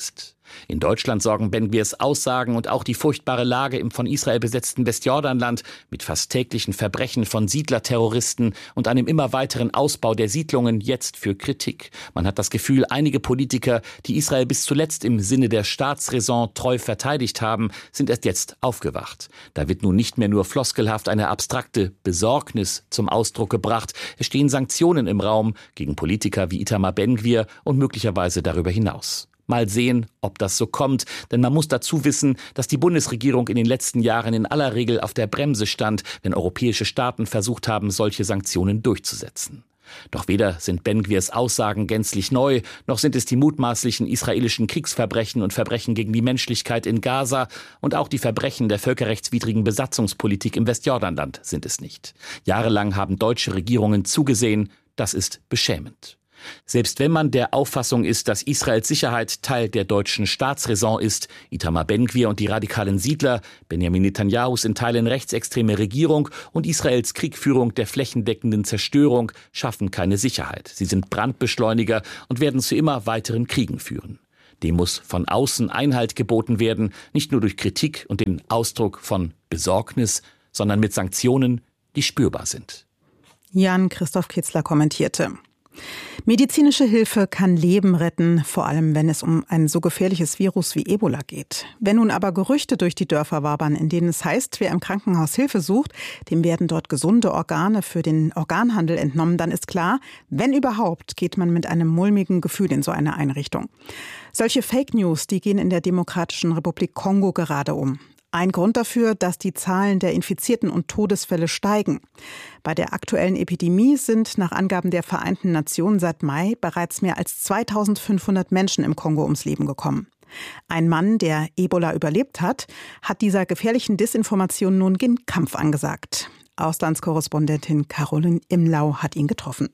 In Deutschland sorgen Ben-Gvirs Aussagen und auch die furchtbare Lage im von Israel besetzten Westjordanland mit fast täglichen Verbrechen von Siedlerterroristen und einem immer weiteren Ausbau der Siedlungen jetzt für Kritik. Man hat das Gefühl, einige Politiker, die Israel bis zuletzt im Sinne der Staatsräson treu verteidigt haben, sind erst jetzt aufgewacht. Da wird nun nicht mehr nur floskelhaft eine abstrakte Besorgnis zum Ausdruck gebracht. Es stehen Sanktionen im Raum gegen Politiker wie Itamar Ben-Gvir und möglicherweise darüber hinaus. Mal sehen, ob das so kommt, denn man muss dazu wissen, dass die Bundesregierung in den letzten Jahren in aller Regel auf der Bremse stand, wenn europäische Staaten versucht haben, solche Sanktionen durchzusetzen. Doch weder sind Ben-Gvirs Aussagen gänzlich neu, noch sind es die mutmaßlichen israelischen Kriegsverbrechen und Verbrechen gegen die Menschlichkeit in Gaza und auch die Verbrechen der völkerrechtswidrigen Besatzungspolitik im Westjordanland sind es nicht. Jahrelang haben deutsche Regierungen zugesehen, das ist beschämend. Selbst wenn man der Auffassung ist, dass Israels Sicherheit Teil der deutschen Staatsräson ist, Itamar Ben-Gvir und die radikalen Siedler, Benjamin Netanyahus in Teilen rechtsextreme Regierung und Israels Kriegführung der flächendeckenden Zerstörung schaffen keine Sicherheit. Sie sind Brandbeschleuniger und werden zu immer weiteren Kriegen führen. Dem muss von außen Einhalt geboten werden, nicht nur durch Kritik und den Ausdruck von Besorgnis, sondern mit Sanktionen, die spürbar sind.
Jan-Christoph Kitzler kommentierte. Medizinische Hilfe kann Leben retten, vor allem wenn es um ein so gefährliches Virus wie Ebola geht. Wenn nun aber Gerüchte durch die Dörfer wabern, in denen es heißt, wer im Krankenhaus Hilfe sucht, dem werden dort gesunde Organe für den Organhandel entnommen, dann ist klar, wenn überhaupt, geht man mit einem mulmigen Gefühl in so eine Einrichtung. Solche Fake News, die gehen in der Demokratischen Republik Kongo gerade um. Ein Grund dafür, dass die Zahlen der Infizierten und Todesfälle steigen. Bei der aktuellen Epidemie sind nach Angaben der Vereinten Nationen seit Mai bereits mehr als zweitausendfünfhundert Menschen im Kongo ums Leben gekommen. Ein Mann, der Ebola überlebt hat, hat dieser gefährlichen Desinformation nun den Kampf angesagt. Auslandskorrespondentin Caroline Imlau hat ihn getroffen.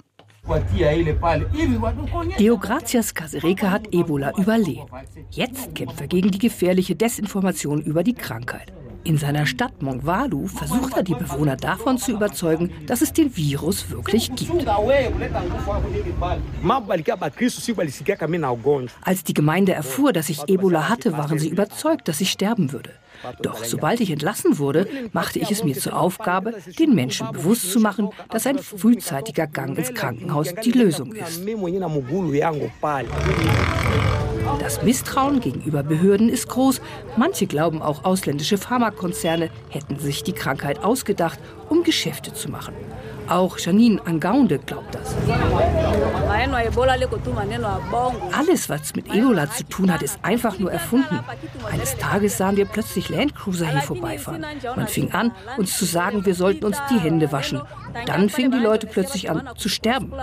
Deogracias Kasereka hat Ebola überlebt. Jetzt kämpft er gegen die gefährliche Desinformation über die Krankheit. In seiner Stadt Mongwalu versucht er, die Bewohner davon zu überzeugen, dass es den Virus wirklich gibt. Als die Gemeinde erfuhr, dass ich Ebola hatte, waren sie überzeugt, dass ich sterben würde. Doch sobald ich entlassen wurde, machte ich es mir zur Aufgabe, den Menschen bewusst zu machen, dass ein frühzeitiger Gang ins Krankenhaus die Lösung ist. Das Misstrauen gegenüber Behörden ist groß. Manche glauben, auch ausländische Pharmakonzerne hätten sich die Krankheit ausgedacht, um Geschäfte zu machen. Auch Janine Angaunde glaubt das. Alles, was mit Ebola zu tun hat, ist einfach nur erfunden. Eines Tages sahen wir plötzlich Landcruiser hier vorbeifahren. Man fing an, uns zu sagen, wir sollten uns die Hände waschen. Dann fingen die Leute plötzlich an zu sterben.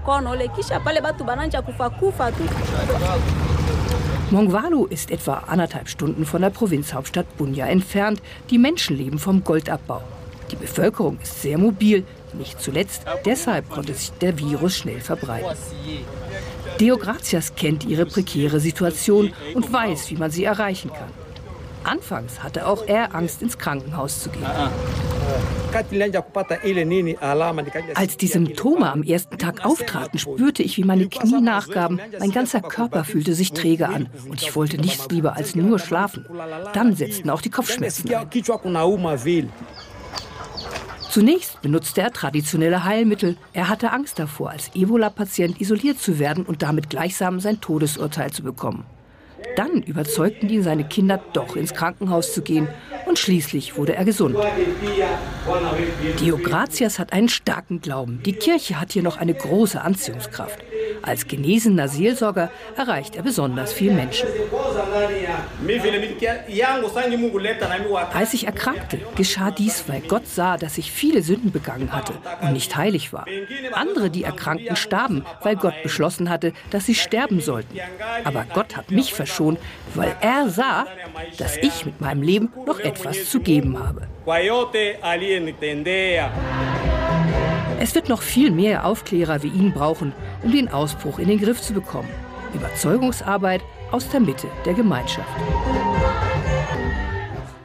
Mongwalu ist etwa anderthalb Stunden von der Provinzhauptstadt Bunia entfernt. Die Menschen leben vom Goldabbau. Die Bevölkerung ist sehr mobil. Nicht zuletzt deshalb konnte sich der Virus schnell verbreiten. Deogracias kennt ihre prekäre Situation und weiß, wie man sie erreichen kann. Anfangs hatte auch er Angst, ins Krankenhaus zu gehen. Als die Symptome am ersten Tag auftraten, spürte ich, wie meine Knie nachgaben. Mein ganzer Körper fühlte sich träge an und ich wollte nichts lieber als nur schlafen. Dann setzten auch die Kopfschmerzen ein. Zunächst benutzte er traditionelle Heilmittel. Er hatte Angst davor, als Ebola-Patient isoliert zu werden und damit gleichsam sein Todesurteil zu bekommen. Dann überzeugten ihn seine Kinder, doch ins Krankenhaus zu gehen. Und schließlich wurde er gesund. Deogracias hat einen starken Glauben. Die Kirche hat hier noch eine große Anziehungskraft. Als genesener Seelsorger erreicht er besonders viele Menschen. Als ich erkrankte, geschah dies, weil Gott sah, dass ich viele Sünden begangen hatte und nicht heilig war. Andere, die erkrankten, starben, weil Gott beschlossen hatte, dass sie sterben sollten. Aber Gott hat mich verschont, weil er sah, dass ich mit meinem Leben noch etwas zu geben habe. Es wird noch viel mehr Aufklärer wie ihn brauchen, um den Ausbruch in den Griff zu bekommen. Überzeugungsarbeit aus der Mitte der Gemeinschaft.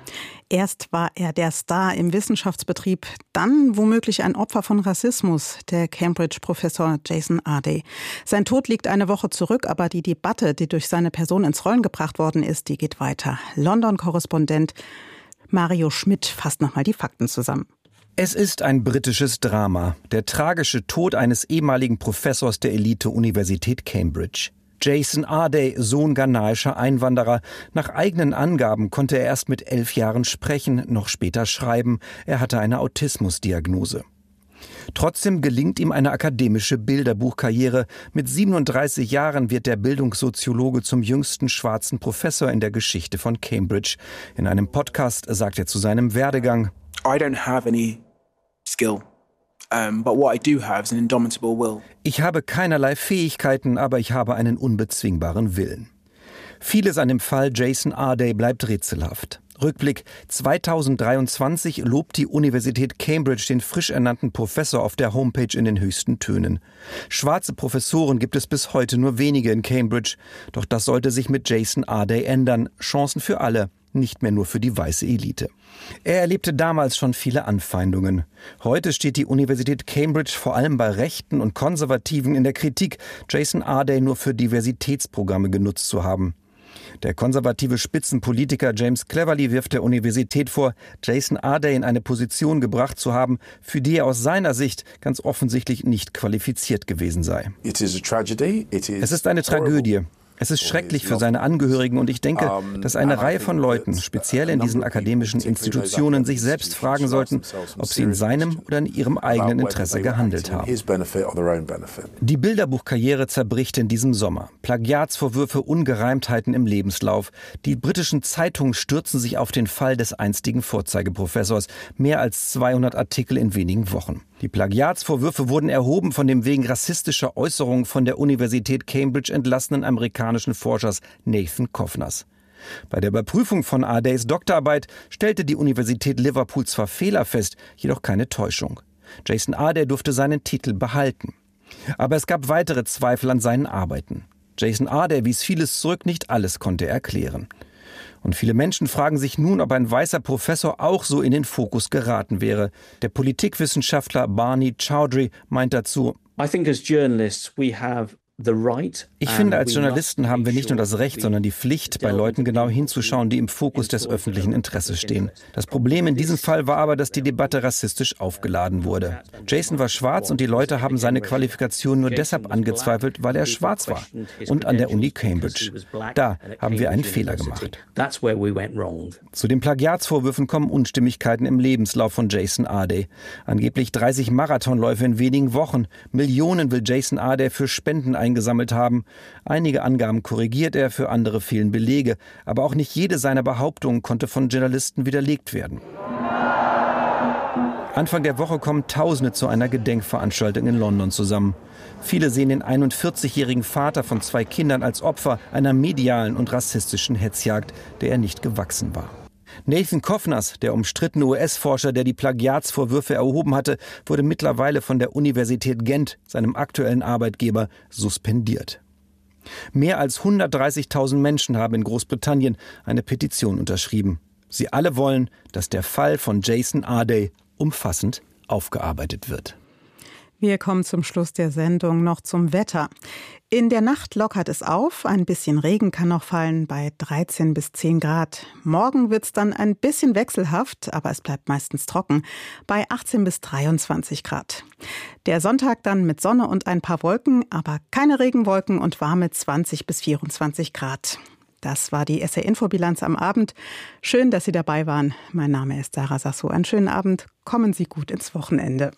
Erst war er der Star im Wissenschaftsbetrieb, dann womöglich ein Opfer von Rassismus, der Cambridge-Professor Jason Arday. Sein Tod liegt eine Woche zurück, aber die Debatte, die durch seine Person ins Rollen gebracht worden ist, die geht weiter. London-Korrespondent Mario Schmidt fasst nochmal die Fakten zusammen.
Es ist ein britisches Drama, der tragische Tod eines ehemaligen Professors der Elite-Universität Cambridge. Jason Arday, Sohn ghanaischer Einwanderer. Nach eigenen Angaben konnte er erst mit elf Jahren sprechen, noch später schreiben. Er hatte eine Autismusdiagnose. Trotzdem gelingt ihm eine akademische Bilderbuchkarriere. Mit siebenunddreißig Jahren wird der Bildungssoziologe zum jüngsten schwarzen Professor in der Geschichte von Cambridge. In einem Podcast sagt er zu seinem Werdegang:
I don't have any skill. Um, but what I do have is an indomitable will.
Ich habe keinerlei Fähigkeiten, aber ich habe einen unbezwingbaren Willen. Vieles an dem Fall Jason Arday bleibt rätselhaft. Rückblick: zweitausenddreiundzwanzig lobt die Universität Cambridge den frisch ernannten Professor auf der Homepage in den höchsten Tönen. Schwarze Professoren gibt es bis heute nur wenige in Cambridge. Doch das sollte sich mit Jason Arday ändern. Chancen für alle, nicht mehr nur für die weiße Elite. Er erlebte damals schon viele Anfeindungen. Heute steht die Universität Cambridge vor allem bei Rechten und Konservativen in der Kritik, Jason Arday nur für Diversitätsprogramme genutzt zu haben. Der konservative Spitzenpolitiker James Cleverly wirft der Universität vor, Jason Arday in eine Position gebracht zu haben, für die er aus seiner Sicht ganz offensichtlich nicht qualifiziert gewesen sei.
It is a tragedy. It is
es ist eine Tragödie. Es ist schrecklich für seine Angehörigen und ich denke, dass eine Reihe von Leuten, speziell in diesen akademischen Institutionen, sich selbst fragen sollten, ob sie in seinem oder in ihrem eigenen Interesse gehandelt haben. Die Bilderbuchkarriere zerbricht in diesem Sommer. Plagiatsvorwürfe, Ungereimtheiten im Lebenslauf. Die britischen Zeitungen stürzen sich auf den Fall des einstigen Vorzeigeprofessors. Mehr als zweihundert Artikel in wenigen Wochen. Die Plagiatsvorwürfe wurden erhoben von dem wegen rassistischer Äußerungen von der Universität Cambridge entlassenen amerikanischen Forschers Nathan Kovners. Bei der Überprüfung von Ardays Doktorarbeit stellte die Universität Liverpool zwar Fehler fest, jedoch keine Täuschung. Jason Arday durfte seinen Titel behalten. Aber es gab weitere Zweifel an seinen Arbeiten. Jason Arday wies vieles zurück, nicht alles konnte er erklären. Und viele Menschen fragen sich nun, ob ein weißer Professor auch so in den Fokus geraten wäre. Der Politikwissenschaftler Barney Chowdhury meint dazu:
I think as journalists we have
Ich finde, als Journalisten haben wir nicht nur das Recht, sondern die Pflicht, bei Leuten genau hinzuschauen, die im Fokus des öffentlichen Interesses stehen. Das Problem in diesem Fall war aber, dass die Debatte rassistisch aufgeladen wurde. Jason war schwarz und die Leute haben seine Qualifikation nur deshalb angezweifelt, weil er schwarz war. Und an der Uni Cambridge. Da haben wir einen Fehler gemacht. Zu den Plagiatsvorwürfen kommen Unstimmigkeiten im Lebenslauf von Jason Arday. Angeblich dreißig Marathonläufe in wenigen Wochen. Millionen will Jason Arday für Spenden eingesetzt gesammelt haben. Einige Angaben korrigiert er, für andere fehlen Belege. Aber auch nicht jede seiner Behauptungen konnte von Journalisten widerlegt werden. Anfang der Woche kommen Tausende zu einer Gedenkveranstaltung in London zusammen. Viele sehen den einundvierzigjährigen Vater von zwei Kindern als Opfer einer medialen und rassistischen Hetzjagd, der er nicht gewachsen war. Nathan Kovners, der umstrittene U S-Forscher, der die Plagiatsvorwürfe erhoben hatte, wurde mittlerweile von der Universität Gent, seinem aktuellen Arbeitgeber, suspendiert. Mehr als hundertdreißigtausend Menschen haben in Großbritannien eine Petition unterschrieben. Sie alle wollen, dass der Fall von Jason Arday umfassend aufgearbeitet wird.
Wir kommen zum Schluss der Sendung noch zum Wetter. In der Nacht lockert es auf, ein bisschen Regen kann noch fallen bei dreizehn bis zehn Grad. Morgen wird es dann ein bisschen wechselhaft, aber es bleibt meistens trocken, bei achtzehn bis dreiundzwanzig Grad. Der Sonntag dann mit Sonne und ein paar Wolken, aber keine Regenwolken und warme zwanzig bis vierundzwanzig Grad. Das war die S R Info-Bilanz am Abend. Schön, dass Sie dabei waren. Mein Name ist Sarah Sasso. Einen schönen Abend. Kommen Sie gut ins Wochenende.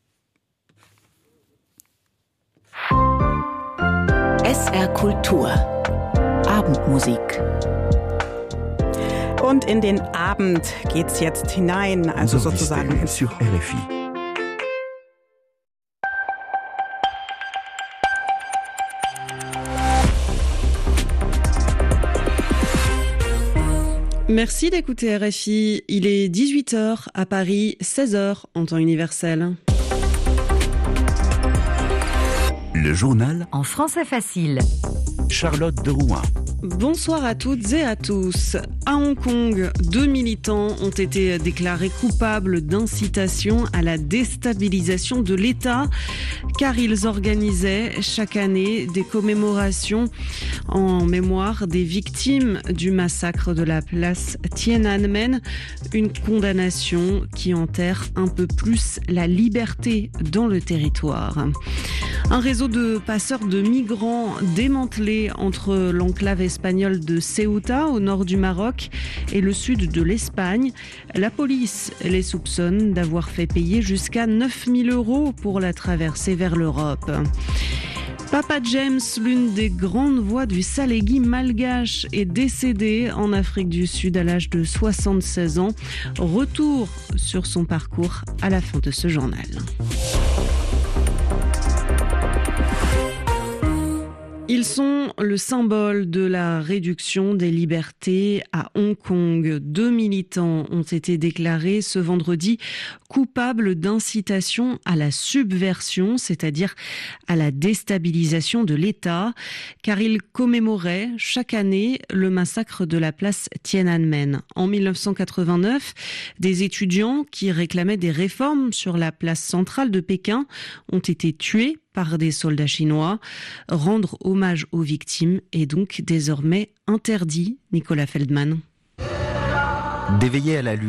S R Kultur. Abendmusik.
Und in den Abend geht's jetzt hinein, also sozusagen ins
sur R F I.
Merci d'écouter R F I. Il est dix-huit heures à Paris, seize heures en temps universel.
Le journal
en français facile.
Charlotte de Rouen.
Bonsoir à toutes et à tous. À Hong Kong, deux militants ont été déclarés coupables d'incitation à la déstabilisation de l'État car ils organisaient chaque année des commémorations en mémoire des victimes du massacre de la place Tiananmen, une condamnation qui enterre un peu plus la liberté dans le territoire. Un réseau de passeurs de migrants démantelé entre l'enclave espagnole de Ceuta au nord du Maroc et le sud de l'Espagne. La police les soupçonne d'avoir fait payer jusqu'à neuf mille euros pour la traversée vers l'Europe. Papa James, l'une des grandes voix du Salégui malgache, est décédé en Afrique du Sud à l'âge de soixante-seize ans. Retour sur son parcours à la fin de ce journal. Ils sont le symbole de la réduction des libertés à Hong Kong. Deux militants ont été déclarés ce vendredi coupables d'incitation à la subversion, c'est-à-dire à la déstabilisation de l'État, car ils commémoraient chaque année le massacre de la place Tiananmen. En mille neuf cent quatre-vingt-neuf, des étudiants qui réclamaient des réformes sur la place centrale de Pékin ont été tués par des soldats chinois. Rendre hommage aux victimes est donc désormais interdit. Nicolas Feldman.
D'éveiller à la lutte